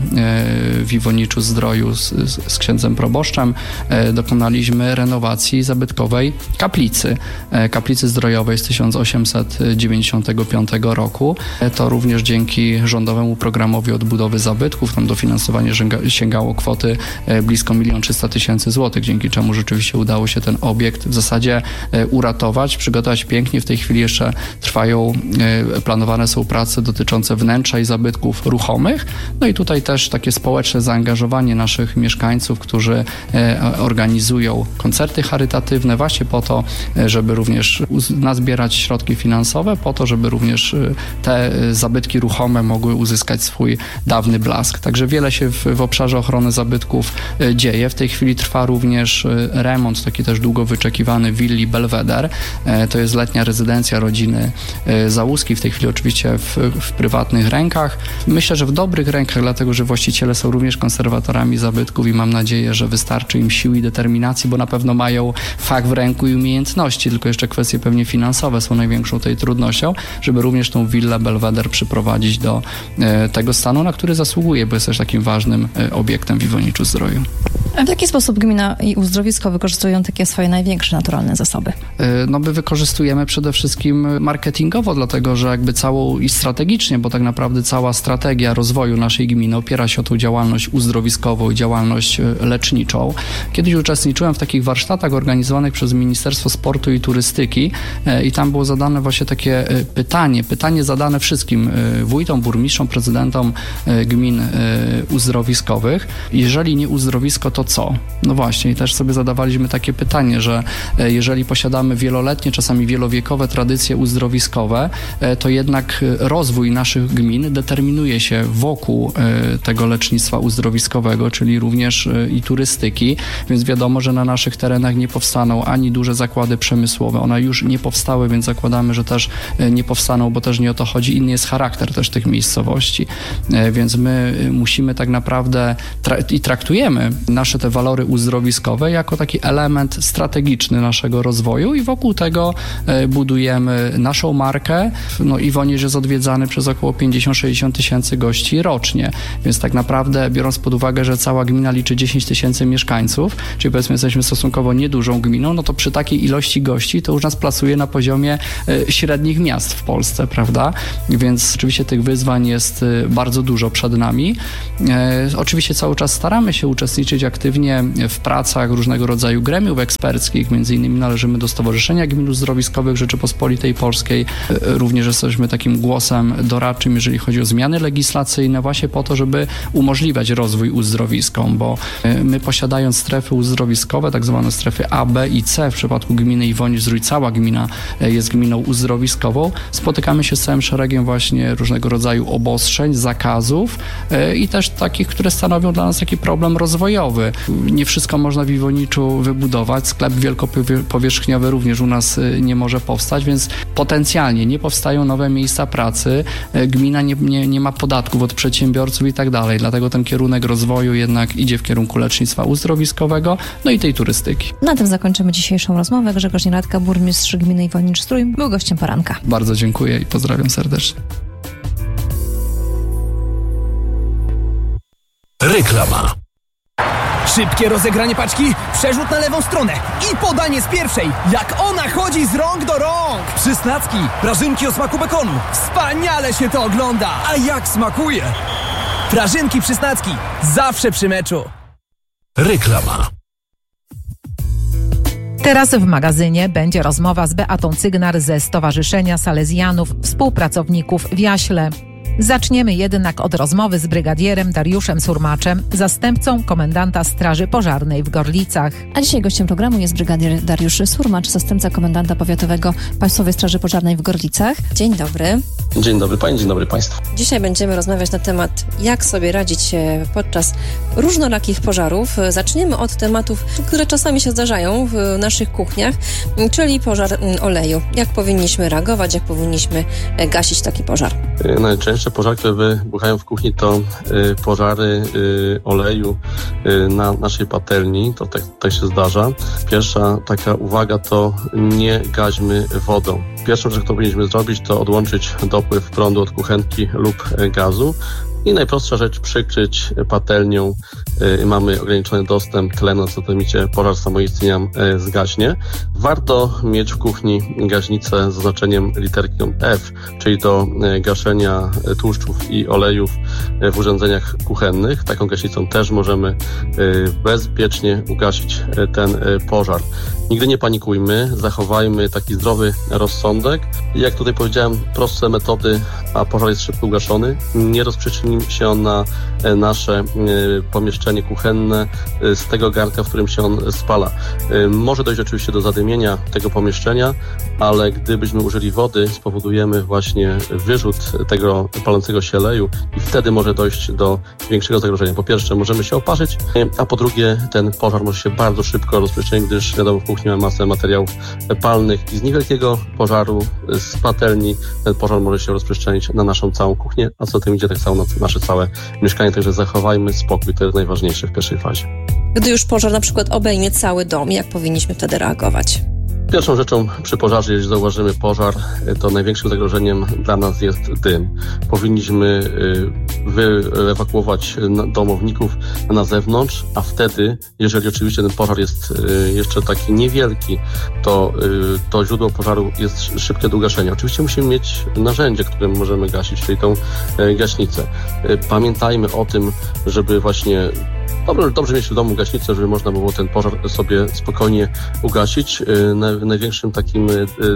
w Iwoniczu-Zdroju z, z księdzem proboszczem dokonaliśmy renowacji zabytkowej kaplicy. Kaplicy zdrojowej z tysiąc osiemset dziewięćdziesiątego piątego roku. To również dzięki rządowemu programowi odbudowy zabytków, tam dofinansowanie sięgało kwoty blisko milion trzysta tysięcy złotych, dzięki czemu rzeczywiście udało się ten obiekt w zasadzie uratować, przygotować pięknie. W tej chwili jeszcze trwają, planowane są prace dotyczące wnętrza i zabytków ruchomych. No i tutaj też takie społeczne zaangażowanie naszych mieszkańców, którzy organizują koncerty charytatywne właśnie po to, żeby również nazbierać środki finansowe, po to, żeby również te zabytki ruchome mogły uzyskać swój dawny blask. Także wiele się w, w obszarze ochrony zabytków dzieje. W tej chwili trwa również remont, taki też długo wyczekiwany willi Belweder. To jest letnia rezydencja rodziny Załuskiej, w tej chwili oczywiście w, w prywatnych rękach. Myślę, że w dobrych rękach, dlatego że właściciele są również konserwatorami zabytków i mam nadzieję, że wystarczy im sił i determinacji, bo na pewno mają fach w ręku i umiejętności, tylko jeszcze kwestie pewnie finansowe są największą tej trudnością, żeby również tą willę Belweder przyprowadzić do tego stanu, na który zasługuje, bo jest też takim ważnym obiektem w Iwoniczu-Zdroju. A w jaki sposób gmina i uzdrowisko wykorzystują takie swoje największe naturalne zasoby? No my wykorzystujemy przede wszystkim marketingowo, dlatego że jakby całą i strategicznie, bo tak naprawdę cała strategia strategia rozwoju naszej gminy opiera się o tą działalność uzdrowiskową i działalność leczniczą. Kiedyś uczestniczyłem w takich warsztatach organizowanych przez Ministerstwo Sportu i Turystyki i tam było zadane właśnie takie pytanie, pytanie zadane wszystkim wójtom, burmistrzom, prezydentom gmin uzdrowiskowych. Jeżeli nie uzdrowisko, to co? No właśnie, i też sobie zadawaliśmy takie pytanie, że jeżeli posiadamy wieloletnie, czasami wielowiekowe tradycje uzdrowiskowe, to jednak rozwój naszych gmin determinuje się wokół tego lecznictwa uzdrowiskowego, czyli również i turystyki, więc wiadomo, że na naszych terenach nie powstaną ani duże zakłady przemysłowe. One już nie powstały, więc zakładamy, że też nie powstaną, bo też nie o to chodzi. Inny jest charakter też tych miejscowości. Więc my musimy tak naprawdę tra- i traktujemy nasze te walory uzdrowiskowe jako taki element strategiczny naszego rozwoju i wokół tego budujemy naszą markę. No i Wonież jest odwiedzany przez około pięćdziesiąt sześćdziesiąt tysięcy gości rocznie, więc tak naprawdę biorąc pod uwagę, że cała gmina liczy dziesięć tysięcy mieszkańców, czyli powiedzmy jesteśmy stosunkowo niedużą gminą, no to przy takiej ilości gości to już nas plasuje na poziomie y, średnich miast w Polsce, prawda? Więc oczywiście tych wyzwań jest y, bardzo dużo przed nami. Y, oczywiście cały czas staramy się uczestniczyć aktywnie w pracach różnego rodzaju gremiów eksperckich, między innymi należymy do Stowarzyszenia Gmin Uzdrowiskowych Rzeczypospolitej Polskiej. Y, również jesteśmy takim głosem doradczym, jeżeli chodzi o zmiany legislacyjne, właśnie po to, żeby umożliwiać rozwój uzdrowiskom, bo y, my posiadając strefy uzdrowiskowe, tak zwane strefy A, B i C, w przypadku gminy Iwonicz-Zdrój cała gmina jest gminą uzdrowiskową, spotykamy się z całym szeregiem właśnie różnego rodzaju obostrzeń, zakazów i też takich, które stanowią dla nas taki problem rozwojowy. Nie wszystko można w Iwoniczu wybudować, sklep wielkopowierzchniowy również u nas nie może powstać, więc potencjalnie nie powstają nowe miejsca pracy, gmina nie, nie, nie ma podatków od przedsiębiorców i tak dalej, dlatego ten kierunek rozwoju jednak idzie w kierunku lecznictwa uzdrowiskowego, no i tej turystyki. Na tym zakończymy dzisiejszą rozmowę. Grzegorz Nieradka, burmistrz gminy Iwonicz-Zdrój, był gościem poranka. Bardzo dziękuję i pozdrawiam serdecznie. Reklama. Szybkie rozegranie paczki, przerzut na lewą stronę i podanie z pierwszej. Jak ona chodzi z rąk do rąk. Przysnacki, prażynki o smaku bekonu. Wspaniale się to ogląda. A jak smakuje? Prażynki Przysnacki, zawsze przy meczu. Reklama. Teraz w magazynie będzie rozmowa z Beatą Cygnar ze Stowarzyszenia Salezjanów Współpracowników w Jaśle. Zaczniemy jednak od rozmowy z brygadierem Dariuszem Surmaczem, zastępcą komendanta Straży Pożarnej w Gorlicach. A dzisiaj gościem programu jest brygadier Dariusz Surmacz, zastępca komendanta powiatowego Państwowej Straży Pożarnej w Gorlicach. Dzień dobry. Dzień dobry Pani, dzień dobry Państwu. Dzisiaj będziemy rozmawiać na temat, jak sobie radzić podczas różnorakich pożarów. Zaczniemy od tematów, które czasami się zdarzają w naszych kuchniach, czyli pożar oleju. Jak powinniśmy reagować, jak powinniśmy gasić taki pożar? Najczęstsze pożary, które wybuchają w kuchni, to y, pożary y, oleju y, na naszej patelni. To tak, tak się zdarza. Pierwsza taka uwaga to nie gaśmy wodą. Pierwszą rzecz, którą powinniśmy zrobić, to odłączyć dopływ prądu od kuchenki lub gazu. I najprostsza rzecz, przykryć patelnią. Yy, mamy ograniczony dostęp tlenu, co to micie pożar samoistnienia yy, zgaśnie. Warto mieć w kuchni gaśnicę z zaznaczeniem literką F, czyli do yy, gaszenia yy, tłuszczów i olejów yy, w urządzeniach kuchennych. Taką gaśnicą też możemy yy, bezpiecznie ugasić yy, ten yy, pożar. Nigdy nie panikujmy, zachowajmy taki zdrowy rozsądek. I jak tutaj powiedziałem, proste metody, a pożar jest szybko ugaszony. Nie rozprzestrzeni się on na nasze pomieszczenie kuchenne z tego garnka, w którym się on spala. Może dojść oczywiście do zadymienia tego pomieszczenia, ale gdybyśmy użyli wody, spowodujemy właśnie wyrzut tego palącego się oleju i wtedy może dojść do większego zagrożenia. Po pierwsze, możemy się oparzyć, a po drugie, ten pożar może się bardzo szybko rozprzestrzenić, gdyż wiadomo, w kuchni mamy masę materiałów palnych i z niewielkiego pożaru z patelni ten pożar może się rozprzestrzenić na naszą całą kuchnię, a co tym idzie, tak samo na nasze całe mieszkanie. Także zachowajmy spokój, to jest najważniejsze w pierwszej fazie. Gdy już pożar na przykład obejmie cały dom, jak powinniśmy wtedy reagować? Pierwszą rzeczą przy pożarze, jeśli zauważymy pożar, to największym zagrożeniem dla nas jest dym. Powinniśmy wyewakuować domowników na zewnątrz, a wtedy, jeżeli oczywiście ten pożar jest jeszcze taki niewielki, to to źródło pożaru jest szybkie do ugaszenia. Oczywiście musimy mieć narzędzie, którym możemy gasić, czyli tą gaśnicę. Pamiętajmy o tym, żeby właśnie Dobrze, dobrze mieć w domu gaśnicę, żeby można było ten pożar sobie spokojnie ugasić. Największym takim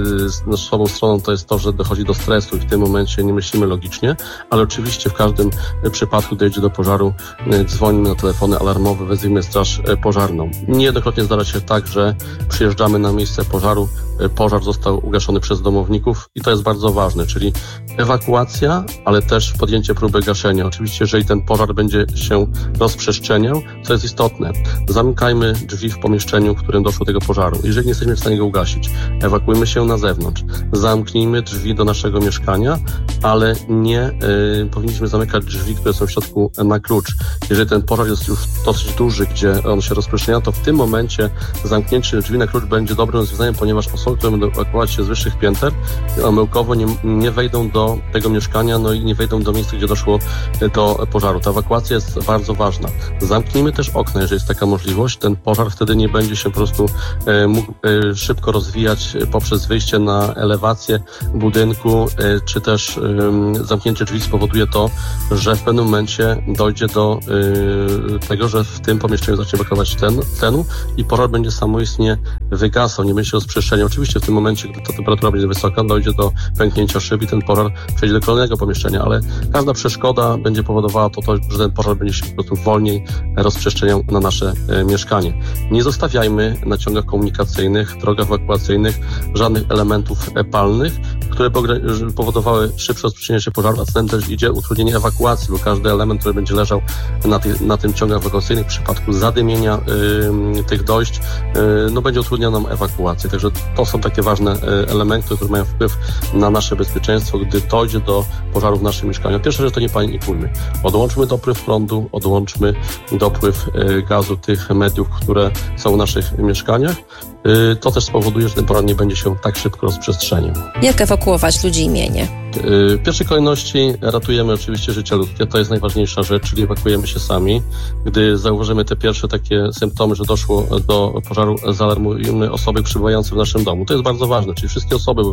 słabą stroną to jest to, że dochodzi do stresu i w tym momencie nie myślimy logicznie, ale oczywiście w każdym przypadku, gdy dojdzie do pożaru, dzwonimy na telefony alarmowe, wezwijmy straż pożarną. Niejednokrotnie zdarza się tak, że przyjeżdżamy na miejsce pożaru, pożar został ugaszony przez domowników i to jest bardzo ważne, czyli ewakuacja, ale też podjęcie próby gaszenia. Oczywiście, jeżeli ten pożar będzie się rozprzestrzeniał, co jest istotne, zamykajmy drzwi w pomieszczeniu, w którym doszło do tego pożaru. Jeżeli nie jesteśmy w stanie go ugasić, ewakuujmy się na zewnątrz. Zamknijmy drzwi do naszego mieszkania, ale nie y, powinniśmy zamykać drzwi, które są w środku na klucz. Jeżeli ten pożar jest już dosyć duży, gdzie on się rozprzestrzenia, to w tym momencie zamknięcie drzwi na klucz będzie dobrym rozwiązaniem, ponieważ osoby, które będą ewakuować się z wyższych pięter, omyłkowo nie, nie wejdą do tego mieszkania, no i nie wejdą do miejsca, gdzie doszło do pożaru. Ta ewakuacja jest bardzo ważna. Zamknijmy też okna, jeżeli jest taka możliwość. Ten pożar wtedy nie będzie się po prostu e, mógł e, szybko rozwijać poprzez wyjście na elewację budynku, e, czy też e, zamknięcie drzwi spowoduje to, że w pewnym momencie dojdzie do e, tego, że w tym pomieszczeniu zacznie brakować tlenu i pożar będzie samoistnie wygasał, nie będzie się rozprzestrzeniał. Oczywiście w tym momencie, gdy ta temperatura będzie wysoka, dojdzie do pęknięcia szyb i ten pożar przejdzie do kolejnego pomieszczenia, ale każda przeszkoda będzie powodowała to, to że ten pożar będzie się po prostu wolniej rozprzestrzeniał na nasze e, mieszkanie. Nie zostawiajmy na ciągach komunikacyjnych, drogach ewakuacyjnych żadnych elementów e, palnych, które powodowały szybsze rozprzestrzenianie się pożaru, a zatem też idzie utrudnienie ewakuacji, bo każdy element, który będzie leżał na, ty, na tym ciągach ewakuacyjnych w przypadku zadymienia y, tych dojść, y, no będzie utrudniał nam ewakuację. Także to są takie ważne y, elementy, które mają wpływ na nasze bezpieczeństwo, gdy dojdzie do pożaru w naszym mieszkaniu. Pierwsza rzecz to nie panikujmy. Odłączmy dopływ prądu, odłączmy dopływ y, gazu tych mediów, które są w naszych mieszkaniach. Y, to też spowoduje, że ten pożar nie będzie się tak szybko rozprzestrzeniał. Jak ewakuować ludzi i mienie? W pierwszej kolejności ratujemy oczywiście życie ludzkie, to jest najważniejsza rzecz, czyli ewakuujemy się sami. Gdy zauważymy te pierwsze takie symptomy, że doszło do pożaru, zaalarmujemy osoby przebywające w naszym domu. To jest bardzo ważne, czyli wszystkie osoby,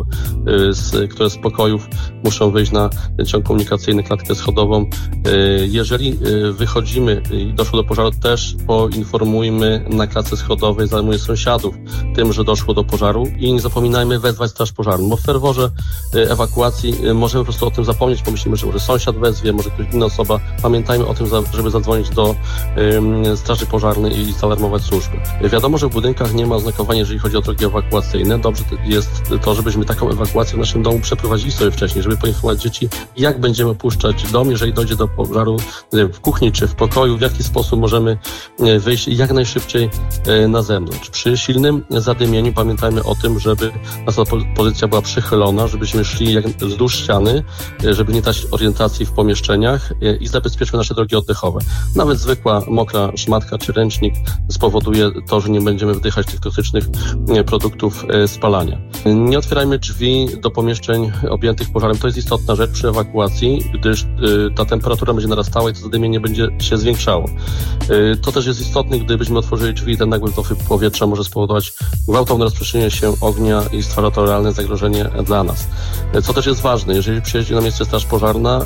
z, które z pokojów muszą wyjść na ciąg komunikacyjny, klatkę schodową. Jeżeli wychodzimy i doszło do pożaru, też poinformujmy na klatce schodowej, zaalarmujmy sąsiadów tym, że doszło do pożaru i nie zapominajmy wezwać straż pożarną, bo w ferworze ewakuacji możemy po prostu o tym zapomnieć, pomyślimy, że może sąsiad wezwie, może ktoś inna osoba. Pamiętajmy o tym, żeby zadzwonić do um, straży pożarnej i zaalarmować służby. Wiadomo, że w budynkach nie ma oznakowania, jeżeli chodzi o drogi ewakuacyjne. Dobrze jest to, żebyśmy taką ewakuację w naszym domu przeprowadzili sobie wcześniej, żeby poinformować dzieci, jak będziemy opuszczać dom, jeżeli dojdzie do pożaru w kuchni czy w pokoju, w jaki sposób możemy wyjść jak najszybciej na zewnątrz. Przy silnym zadymieniu pamiętajmy o tym, żeby nasza pozycja była przychylona, żebyśmy szli jak wzdłuż ściany, żeby nie tracić orientacji w pomieszczeniach i zabezpieczmy nasze drogi oddechowe. Nawet zwykła mokra szmatka czy ręcznik spowoduje to, że nie będziemy wdychać tych toksycznych produktów spalania. Nie otwierajmy drzwi do pomieszczeń objętych pożarem. To jest istotna rzecz przy ewakuacji, gdyż ta temperatura będzie narastała i to zadymienie będzie się zwiększało. To też jest istotne, gdybyśmy otworzyli drzwi, ten nagły dopływ powietrza może spowodować gwałtowne rozprzestrzenienie się ognia i stwarza to realne zagrożenie dla nas. Co też jest ważne, jeżeli przyjeździ na miejsce straż pożarna,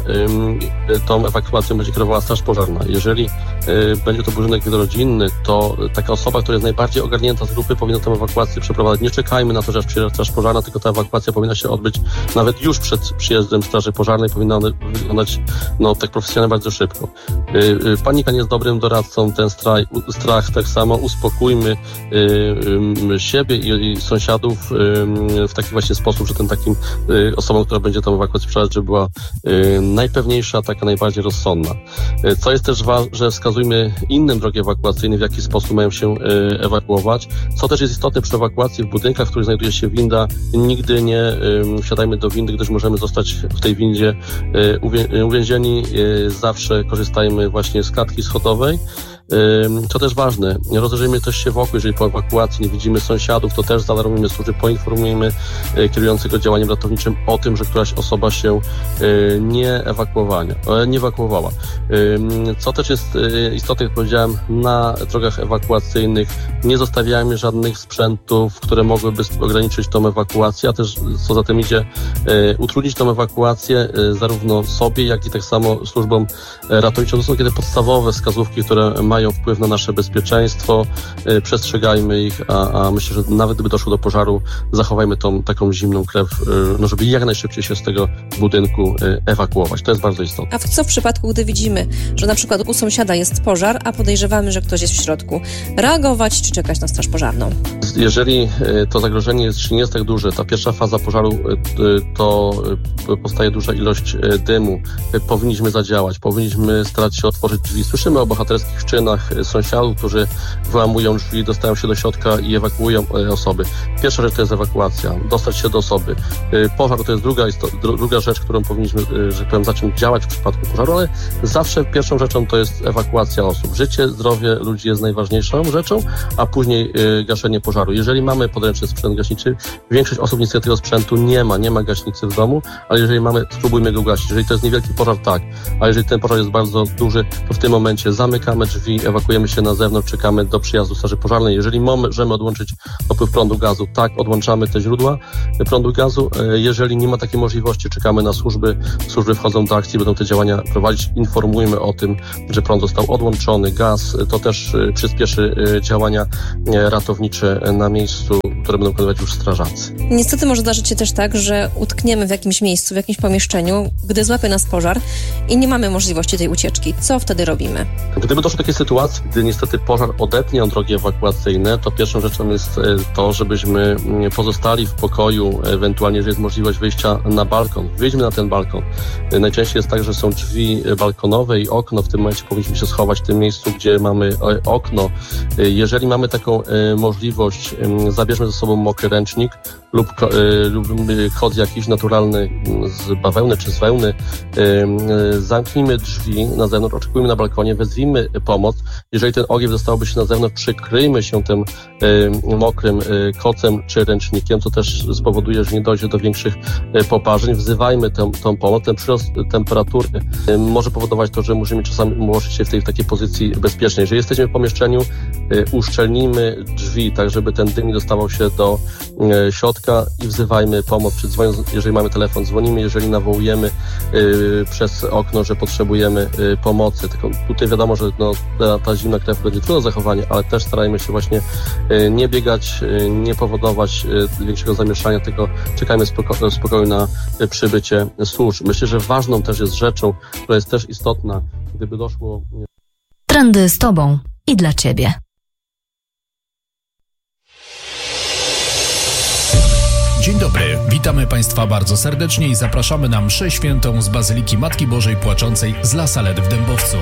tą ewakuacją będzie kierowała straż pożarna. Jeżeli będzie to budynek wielorodzinny, to taka osoba, która jest najbardziej ogarnięta z grupy, powinna tę ewakuację przeprowadzać. Nie czekajmy na to, że aż przyjeżdża straż pożarna, tylko ta ewakuacja powinna się odbyć nawet już przed przyjezdem straży pożarnej, powinna ona wyglądać no, tak profesjonalnie bardzo szybko. Panika nie jest dobrym doradcą, ten strach, strach tak samo uspokójmy siebie i sąsiadów w taki właśnie sposób, że ten takim osobą, która będzie tą ewakuację przeprowadzać, żeby była najpewniejsza, taka najbardziej rozsądna. Co jest też ważne, że wskazuje pokazujmy innym drogi ewakuacyjne, w jaki sposób mają się ewakuować. Co też jest istotne przy ewakuacji w budynkach, w których znajduje się winda, nigdy nie wsiadajmy do windy, gdyż możemy zostać w tej windzie uwięzieni. Zawsze korzystajmy właśnie z klatki schodowej. Co też ważne, rozejrzyjmy też się wokół, jeżeli po ewakuacji nie widzimy sąsiadów, to też zaalarmujmy służby, poinformujmy kierującego działaniem ratowniczym o tym, że któraś osoba się nie ewakuowała. Nie ewakuowała. Co też jest istotne, jak powiedziałem, na drogach ewakuacyjnych nie zostawiajmy żadnych sprzętów, które mogłyby ograniczyć tą ewakuację, a też co za tym idzie, utrudnić tą ewakuację zarówno sobie, jak i tak samo służbom ratowniczym. To są kiedy podstawowe wskazówki, które mają wpływ na nasze bezpieczeństwo, przestrzegajmy ich, a, a myślę, że nawet gdyby doszło do pożaru, zachowajmy tą taką zimną krew, no żeby jak najszybciej się z tego budynku ewakuować. To jest bardzo istotne. A co w przypadku, gdy widzimy, że na przykład u sąsiada jest pożar, a podejrzewamy, że ktoś jest w środku? Reagować czy czekać na straż pożarną? Jeżeli to zagrożenie jest, czy nie jest tak duże, ta pierwsza faza pożaru to powstaje duża ilość dymu, powinniśmy zadziałać, powinniśmy starać się otworzyć drzwi. Słyszymy o bohaterskich czynach sąsiadów, którzy wyłamują drzwi, dostają się do środka i ewakuują osoby. Pierwsza rzecz to jest ewakuacja, dostać się do osoby. Pożar to jest druga, druga rzecz, którą powinniśmy, że tak powiem, zacząć działać w przypadku pożaru, ale zawsze pierwszą rzeczą to jest ewakuacja osób. Życie, zdrowie ludzi jest najważniejszą rzeczą, a później gaszenie pożaru. Jeżeli mamy podręczny sprzęt gaśniczy, większość osób niestety tego sprzętu nie ma, nie ma gaśnicy w domu, ale jeżeli mamy, spróbujmy go gasić. Jeżeli to jest niewielki pożar, tak, a jeżeli ten pożar jest bardzo duży, to w tym momencie zamykamy drzwi, ewakuujemy się na zewnątrz, czekamy do przyjazdu straży pożarnej. Jeżeli możemy odłączyć dopływ prądu gazu, tak, odłączamy te źródła prądu gazu. Jeżeli nie ma takiej możliwości, czekamy na służby. Służby wchodzą do akcji, będą te działania prowadzić. Informujmy o tym, że prąd został odłączony, gaz. To też przyspieszy działania ratownicze na miejscu, które będą wykonywać już strażacy. Niestety może zdarzyć się też tak, że utkniemy w jakimś miejscu, w jakimś pomieszczeniu, gdy złapie nas pożar i nie mamy możliwości tej ucieczki. Co wtedy robimy? Gdyby doszło do takiej sytuacji, gdy niestety pożar odetnie od drogi ewakuacyjne, to pierwszą rzeczą jest to, żebyśmy pozostali w pokoju, ewentualnie, jeżeli jest możliwość wyjścia na balkon. Wyjdźmy na ten balkon. Najczęściej jest tak, że są drzwi balkonowe i okno. W tym momencie powinniśmy się schować w tym miejscu, gdzie mamy okno. Jeżeli mamy taką możliwość, zabierzmy ze sobą mokry ręcznik lub, lub koc jakiś naturalny z bawełny czy z wełny. Zamknijmy drzwi na zewnątrz, oczekujmy na balkonie, wezwijmy pomoc. Jeżeli ten ogień zostałby się na zewnątrz, przykryjmy się tym mokrym kocem czy ręcznikiem, co też spowoduje, że nie dojdzie do większych poparzeń. Wzywajmy tę, tę pomoc. Ten przyrost temperatury może powodować to, że musimy czasami ułożyć się w tej w takiej pozycji bezpiecznej. Jeżeli jesteśmy w pomieszczeniu, uszczelnijmy drzwi, tak żeby ten dym nie dostawał się do środka i wzywajmy pomoc. Czy dzwoniąc, jeżeli mamy telefon, dzwonimy, jeżeli nawołujemy przez okno, że potrzebujemy pomocy. Tylko tutaj wiadomo, że no, ta, ta zimna krew będzie trudne zachowanie, ale też starajmy się właśnie nie biegać, nie powodować większego zamieszania, tylko czekajmy spoko- spokoju na przybycie służb. Myślę, że ważną też jest rzeczą, która jest też istotna, gdyby doszło... Trendy z Tobą i dla Ciebie. Dzień dobry, witamy Państwa bardzo serdecznie i zapraszamy na mszę świętą z Bazyliki Matki Bożej Płaczącej z La Salette w Dębowcu.